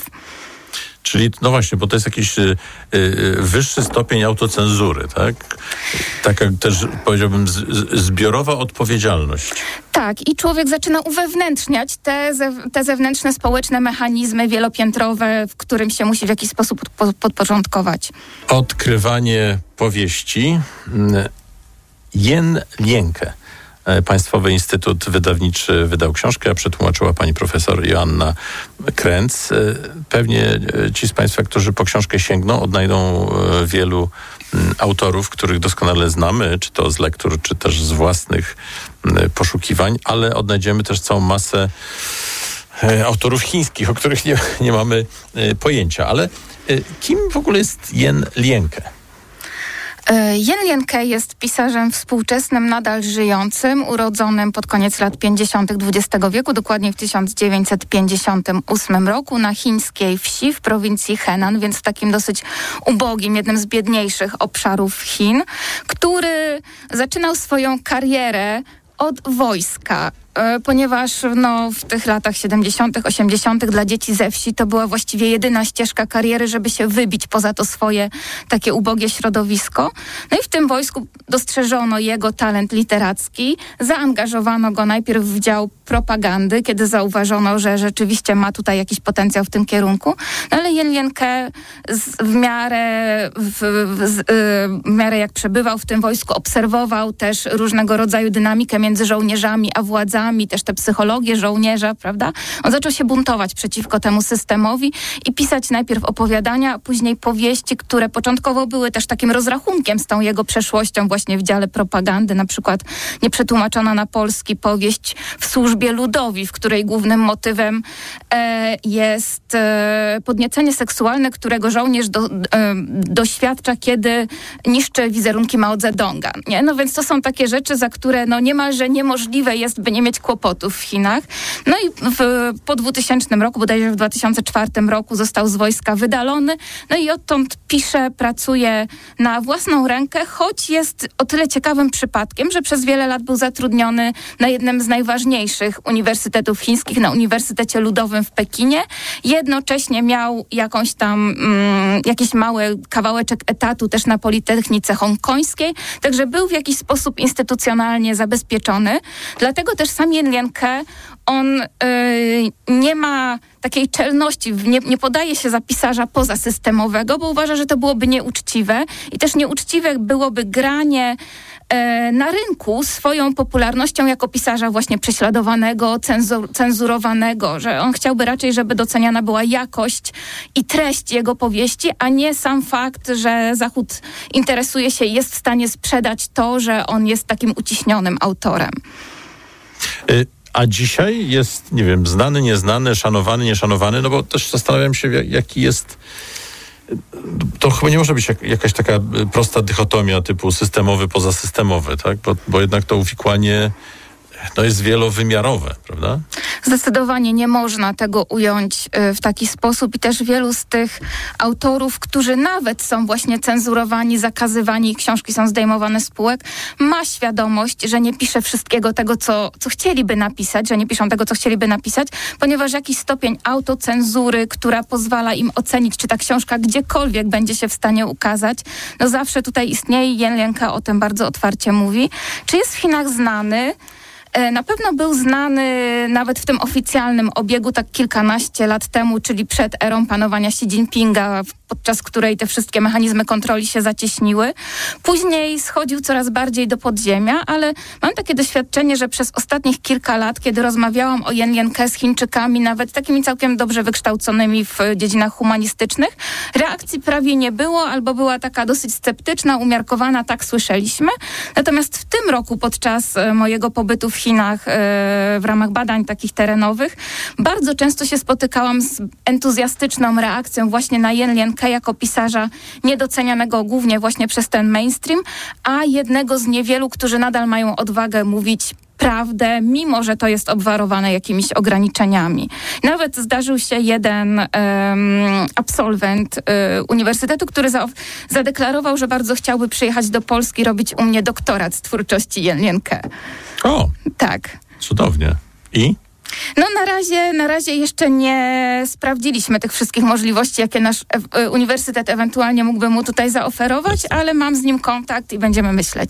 Czyli, no właśnie, bo to jest jakiś y, y, wyższy stopień autocenzury, tak? Taka też, powiedziałbym, z, z, zbiorowa odpowiedzialność. Tak, i człowiek zaczyna uwewnętrzniać te, ze, te zewnętrzne społeczne mechanizmy wielopiętrowe, w którym się musi w jakiś sposób pod, podporządkować. Odkrywanie powieści. Jan Lienke. Państwowy Instytut Wydawniczy wydał książkę, a przetłumaczyła pani profesor Joanna Kręc. Pewnie ci z państwa, którzy po książkę sięgną, odnajdą wielu autorów, których doskonale znamy, czy to z lektur, czy też z własnych poszukiwań, ale odnajdziemy też całą masę autorów chińskich, o których nie, nie mamy pojęcia. Ale kim w ogóle jest Jan Lienke? Jen Lienke jest pisarzem współczesnym, nadal żyjącym, urodzonym pod koniec lat pięćdziesiątych dwudziestego wieku, dokładnie w tysiąc dziewięćset pięćdziesiątym ósmym roku na chińskiej wsi w prowincji Henan, więc w takim dosyć ubogim, jednym z biedniejszych obszarów Chin, który zaczynał swoją karierę od wojska, ponieważ no, w tych latach siedemdziesiątych, osiemdziesiątych dla dzieci ze wsi to była właściwie jedyna ścieżka kariery, żeby się wybić poza to swoje takie ubogie środowisko. No i w tym wojsku dostrzeżono jego talent literacki, zaangażowano go najpierw w dział propagandy, kiedy zauważono, że rzeczywiście ma tutaj jakiś potencjał w tym kierunku. No ale Jen Lienke w miarę, w, w, w miarę jak przebywał w tym wojsku, obserwował też różnego rodzaju dynamikę między żołnierzami a władzami, też tę psychologię żołnierza, prawda? On zaczął się buntować przeciwko temu systemowi i pisać najpierw opowiadania, a później powieści, które początkowo były też takim rozrachunkiem z tą jego przeszłością właśnie w dziale propagandy, na przykład nieprzetłumaczona na polski powieść W służbie ludowi, w której głównym motywem e, jest e, podniecenie seksualne, którego żołnierz do, e, doświadcza, kiedy niszczy wizerunki Mao Zedonga. Nie? No więc to są takie rzeczy, za które no niemalże niemożliwe jest, by nie mieć kłopotów w Chinach. No i w, po dwutysięcznym roku, bodajże w dwa tysiące czwartym roku został z wojska wydalony. No i odtąd pisze, pracuje na własną rękę, choć jest o tyle ciekawym przypadkiem, że przez wiele lat był zatrudniony na jednym z najważniejszych uniwersytetów chińskich, na Uniwersytecie Ludowym w Pekinie. Jednocześnie miał jakąś tam, mm, jakiś mały kawałeczek etatu też na Politechnice Hongkońskiej, także był w jakiś sposób instytucjonalnie zabezpieczony. Dlatego też sam Jen Lienke, on y, nie ma takiej czelności, nie, nie podaje się za pisarza pozasystemowego, bo uważa, że to byłoby nieuczciwe i też nieuczciwe byłoby granie e, na rynku swoją popularnością jako pisarza właśnie prześladowanego, cenzur, cenzurowanego, że on chciałby raczej, żeby doceniana była jakość i treść jego powieści, a nie sam fakt, że Zachód interesuje się i jest w stanie sprzedać to, że on jest takim uciśnionym autorem. Y- A dzisiaj jest, nie wiem, znany, nieznany, szanowany, nieszanowany, no bo też zastanawiam się, jaki jest... To chyba nie może być jak, jakaś taka prosta dychotomia typu systemowy, pozasystemowy, tak? Bo, bo jednak to uwikłanie no jest wielowymiarowe, prawda? Zdecydowanie nie można tego ująć y, w taki sposób i też wielu z tych autorów, którzy nawet są właśnie cenzurowani, zakazywani, książki są zdejmowane z półek, ma świadomość, że nie pisze wszystkiego tego, co, co chcieliby napisać, że nie piszą tego, co chcieliby napisać, ponieważ jakiś stopień autocenzury, która pozwala im ocenić, czy ta książka gdziekolwiek będzie się w stanie ukazać, no zawsze tutaj istnieje. Jen Lienke o tym bardzo otwarcie mówi. Czy jest w Chinach znany? Na pewno był znany nawet w tym oficjalnym obiegu tak kilkanaście lat temu, czyli przed erą panowania Xi Jinpinga, podczas której te wszystkie mechanizmy kontroli się zacieśniły. Później schodził coraz bardziej do podziemia, ale mam takie doświadczenie, że przez ostatnich kilka lat, kiedy rozmawiałam o Jen Lienke z Chińczykami, nawet takimi całkiem dobrze wykształconymi w dziedzinach humanistycznych, reakcji prawie nie było, albo była taka dosyć sceptyczna, umiarkowana, tak słyszeliśmy. Natomiast w tym roku podczas mojego pobytu w Chinach w ramach badań takich terenowych bardzo często się spotykałam z entuzjastyczną reakcją właśnie na Jen Lienke jako pisarza niedocenianego głównie właśnie przez ten mainstream, a jednego z niewielu, którzy nadal mają odwagę mówić prawdę, mimo że to jest obwarowane jakimiś ograniczeniami. Nawet zdarzył się jeden um, absolwent um, uniwersytetu, który za, zadeklarował, że bardzo chciałby przyjechać do Polski, robić u mnie doktorat z twórczości Jen Lienke. O! Tak. Cudownie. I? No na razie, na razie jeszcze nie sprawdziliśmy tych wszystkich możliwości, jakie nasz e- uniwersytet ewentualnie mógłby mu tutaj zaoferować, ale mam z nim kontakt i będziemy myśleć.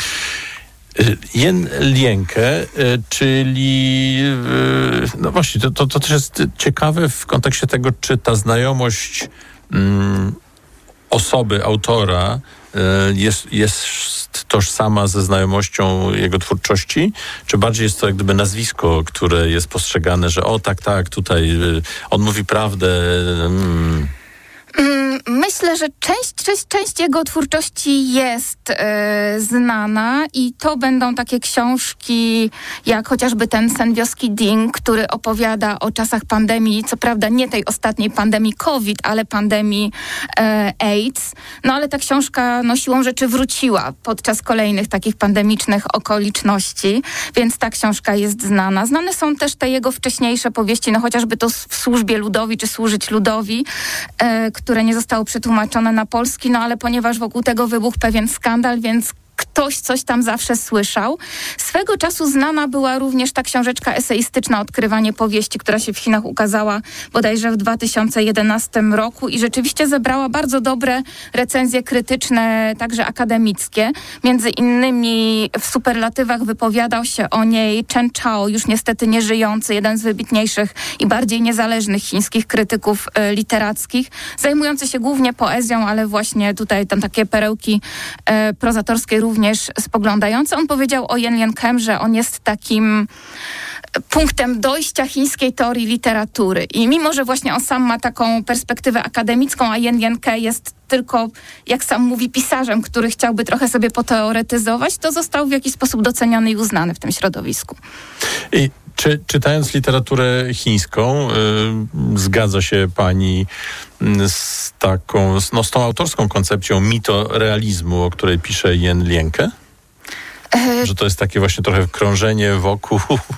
Jen Lienke, czyli no właśnie, to, to, to też jest ciekawe w kontekście tego, czy ta znajomość mm, osoby, autora jest, jest tożsama ze znajomością jego twórczości, czy bardziej jest to jak gdyby nazwisko, które jest postrzegane, że o tak, tak, tutaj on mówi prawdę. Mm. Myślę, że część, część, część jego twórczości jest e, znana i to będą takie książki jak chociażby ten Sen wioski Ding, który opowiada o czasach pandemii, co prawda nie tej ostatniej pandemii COVID, ale pandemii e, AIDS. No ale ta książka no, siłą rzeczy wróciła podczas kolejnych takich pandemicznych okoliczności, więc ta książka jest znana. Znane są też te jego wcześniejsze powieści, no chociażby to W służbie ludowi czy Służyć ludowi, e, które nie zostało przetłumaczone na polski, no ale ponieważ wokół tego wybuchł pewien skandal, więc ktoś coś tam zawsze słyszał. Swego czasu znana była również ta książeczka eseistyczna Odkrywanie powieści, która się w Chinach ukazała bodajże w dwa tysiące jedenastym roku i rzeczywiście zebrała bardzo dobre recenzje krytyczne, także akademickie. Między innymi w superlatywach wypowiadał się o niej Chen Chao, już niestety nieżyjący, jeden z wybitniejszych i bardziej niezależnych chińskich krytyków e, literackich, zajmujący się głównie poezją, ale właśnie tutaj tam takie perełki e, prozatorskie również spoglądający. On powiedział o Yen Liankem, że on jest takim punktem dojścia chińskiej teorii literatury. I mimo, że właśnie on sam ma taką perspektywę akademicką, a Yen Lianke jest tylko, jak sam mówi, pisarzem, który chciałby trochę sobie poteoretyzować, to został w jakiś sposób doceniony i uznany w tym środowisku. I czy czytając literaturę chińską, yy, zgadza się pani z taką, no, z tą autorską koncepcją mitorealizmu, o której pisze Yen Lianke? E... Że to jest takie właśnie trochę krążenie wokół...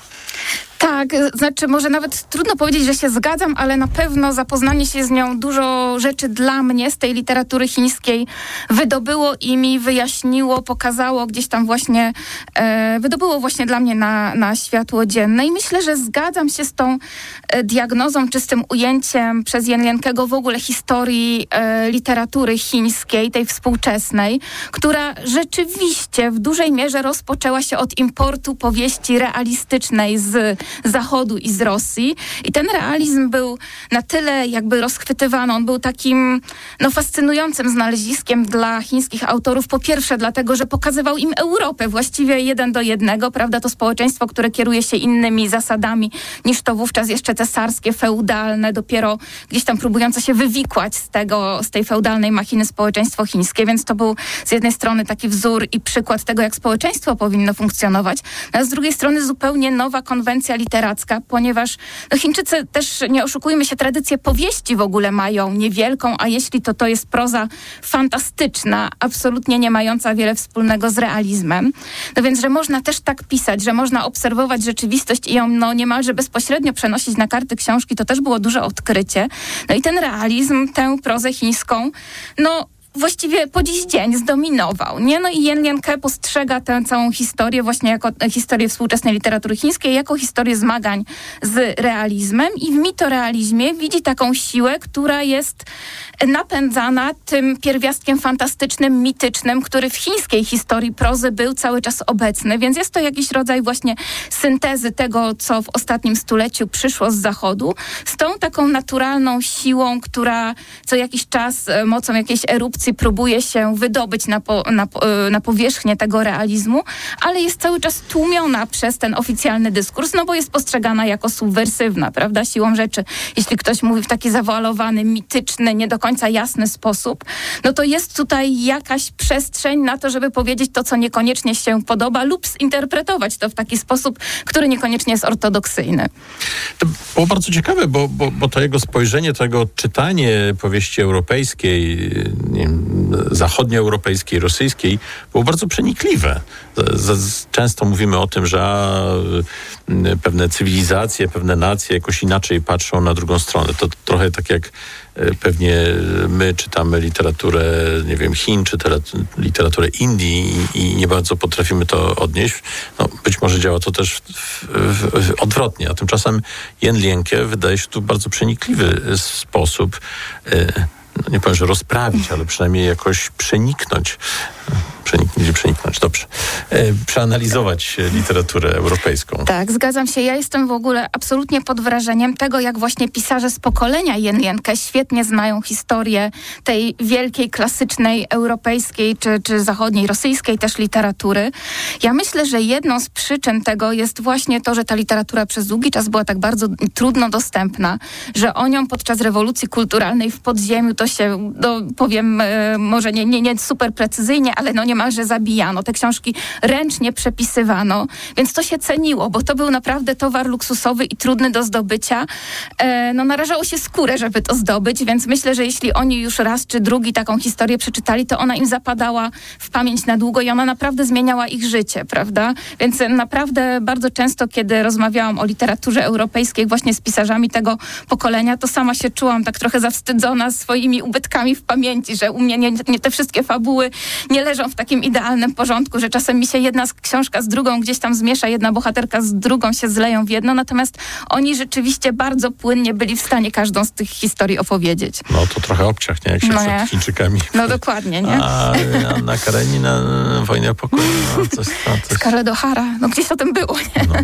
Tak, znaczy może nawet trudno powiedzieć, że się zgadzam, ale na pewno zapoznanie się z nią dużo rzeczy dla mnie z tej literatury chińskiej wydobyło i mi wyjaśniło, pokazało gdzieś tam właśnie, e, wydobyło właśnie dla mnie na, na światło dzienne i myślę, że zgadzam się z tą e, diagnozą czy z tym ujęciem przez Yen Liankego w ogóle historii e, literatury chińskiej, tej współczesnej, która rzeczywiście w dużej mierze rozpoczęła się od importu powieści realistycznej z Zachodu i z Rosji. I ten realizm był na tyle jakby rozchwytywany, on był takim no, fascynującym znaleziskiem dla chińskich autorów. Po pierwsze dlatego, że pokazywał im Europę właściwie jeden do jednego, prawda? To społeczeństwo, które kieruje się innymi zasadami niż to wówczas jeszcze cesarskie, feudalne, dopiero gdzieś tam próbujące się wywikłać z tego, z tej feudalnej machiny społeczeństwo chińskie, więc to był z jednej strony taki wzór i przykład tego, jak społeczeństwo powinno funkcjonować, a z drugiej strony zupełnie nowa konwencja literacka, ponieważ no Chińczycy też, nie oszukujmy się, tradycję powieści w ogóle mają niewielką, a jeśli to to jest proza fantastyczna, absolutnie nie mająca wiele wspólnego z realizmem. No więc, że można też tak pisać, że można obserwować rzeczywistość i ją no, niemalże bezpośrednio przenosić na karty książki, to też było duże odkrycie. No i ten realizm, tę prozę chińską, no właściwie po dziś dzień zdominował, nie? No i Yen Lianke postrzega tę całą historię właśnie jako historię współczesnej literatury chińskiej, jako historię zmagań z realizmem i w mitorealizmie widzi taką siłę, która jest napędzana tym pierwiastkiem fantastycznym, mitycznym, który w chińskiej historii prozy był cały czas obecny, więc jest to jakiś rodzaj właśnie syntezy tego, co w ostatnim stuleciu przyszło z Zachodu, z tą taką naturalną siłą, która co jakiś czas mocą jakiejś erupcji próbuje się wydobyć na, po, na, na powierzchnię tego realizmu, ale jest cały czas tłumiona przez ten oficjalny dyskurs, no bo jest postrzegana jako subwersywna, prawda, siłą rzeczy. Jeśli ktoś mówi w taki zawoalowany, mityczny, nie do końca jasny sposób, no to jest tutaj jakaś przestrzeń na to, żeby powiedzieć to, co niekoniecznie się podoba lub zinterpretować to w taki sposób, który niekoniecznie jest ortodoksyjny. To było bardzo ciekawe, bo, bo, bo to jego spojrzenie, to jego czytanie powieści europejskiej, nie wiem, zachodnioeuropejskiej, rosyjskiej, było bardzo przenikliwe. Z, z, często mówimy o tym, że a, pewne cywilizacje, pewne nacje jakoś inaczej patrzą na drugą stronę. To trochę tak jak pewnie my czytamy literaturę, nie wiem, Chin, czy te, literaturę Indii i, i nie bardzo potrafimy to odnieść. No, być może działa to też w, w, w, odwrotnie, a tymczasem Yen Lianke wydaje się tu w bardzo przenikliwy sposób, y, no nie powiem, że rozprawić, ale przynajmniej jakoś przeniknąć Przenik- gdzie przeniknąć. Dobrze. E, przeanalizować literaturę europejską. Tak, zgadzam się. Ja jestem w ogóle absolutnie pod wrażeniem tego, jak właśnie pisarze z pokolenia Jen Lienke świetnie znają historię tej wielkiej, klasycznej, europejskiej czy, czy zachodniej, rosyjskiej też literatury. Ja myślę, że jedną z przyczyn tego jest właśnie to, że ta literatura przez długi czas była tak bardzo trudno dostępna, że o nią podczas rewolucji kulturalnej w podziemiu to się, no, powiem, e, może nie, nie, nie super precyzyjnie, ale no niemalże zabijano. Te książki ręcznie przepisywano, więc to się ceniło, bo to był naprawdę towar luksusowy i trudny do zdobycia. E, no narażało się skórę, żeby to zdobyć, więc myślę, że jeśli oni już raz czy drugi taką historię przeczytali, to ona im zapadała w pamięć na długo i ona naprawdę zmieniała ich życie, prawda? Więc naprawdę bardzo często, kiedy rozmawiałam o literaturze europejskiej właśnie z pisarzami tego pokolenia, to sama się czułam tak trochę zawstydzona swoimi ubytkami w pamięci, że u mnie nie, nie te wszystkie fabuły nie leżą w takim idealnym porządku, że czasem mi się jedna książka z drugą gdzieś tam zmiesza, jedna bohaterka z drugą się zleją w jedno, natomiast oni rzeczywiście bardzo płynnie byli w stanie każdą z tych historii opowiedzieć. No to trochę obciach, nie? Jak się No przed nie. Chińczykami. No dokładnie, nie? A Anna Karenina, Wojna pokoju, no coś, no, coś. Scarlett O'Hara, no gdzieś o tym było, nie? No.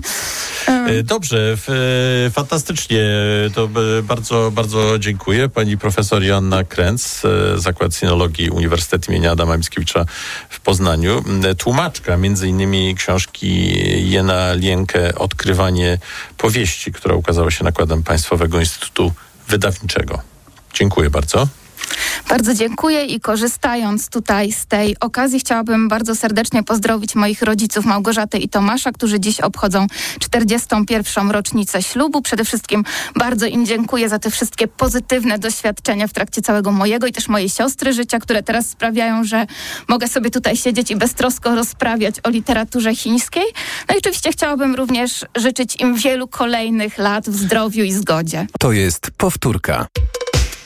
E, Dobrze, f, fantastycznie. To b- bardzo, bardzo dziękuję. Pani profesor Joanna Kręc, e, Zakład Sinologii Uniwersytetu imienia Adama Mickiewicza w Poznaniu. E, Tłumaczka między innymi książki Jena Lienke Odkrywanie powieści, która ukazała się nakładem Państwowego Instytutu Wydawniczego. Dziękuję bardzo. Bardzo dziękuję i korzystając tutaj z tej okazji chciałabym bardzo serdecznie pozdrowić moich rodziców Małgorzatę i Tomasza, którzy dziś obchodzą czterdziestą pierwszą rocznicę ślubu. Przede wszystkim bardzo im dziękuję za te wszystkie pozytywne doświadczenia w trakcie całego mojego i też mojej siostry życia, które teraz sprawiają, że mogę sobie tutaj siedzieć i beztrosko rozprawiać o literaturze chińskiej. No i oczywiście chciałabym również życzyć im wielu kolejnych lat w zdrowiu i zgodzie. To jest powtórka.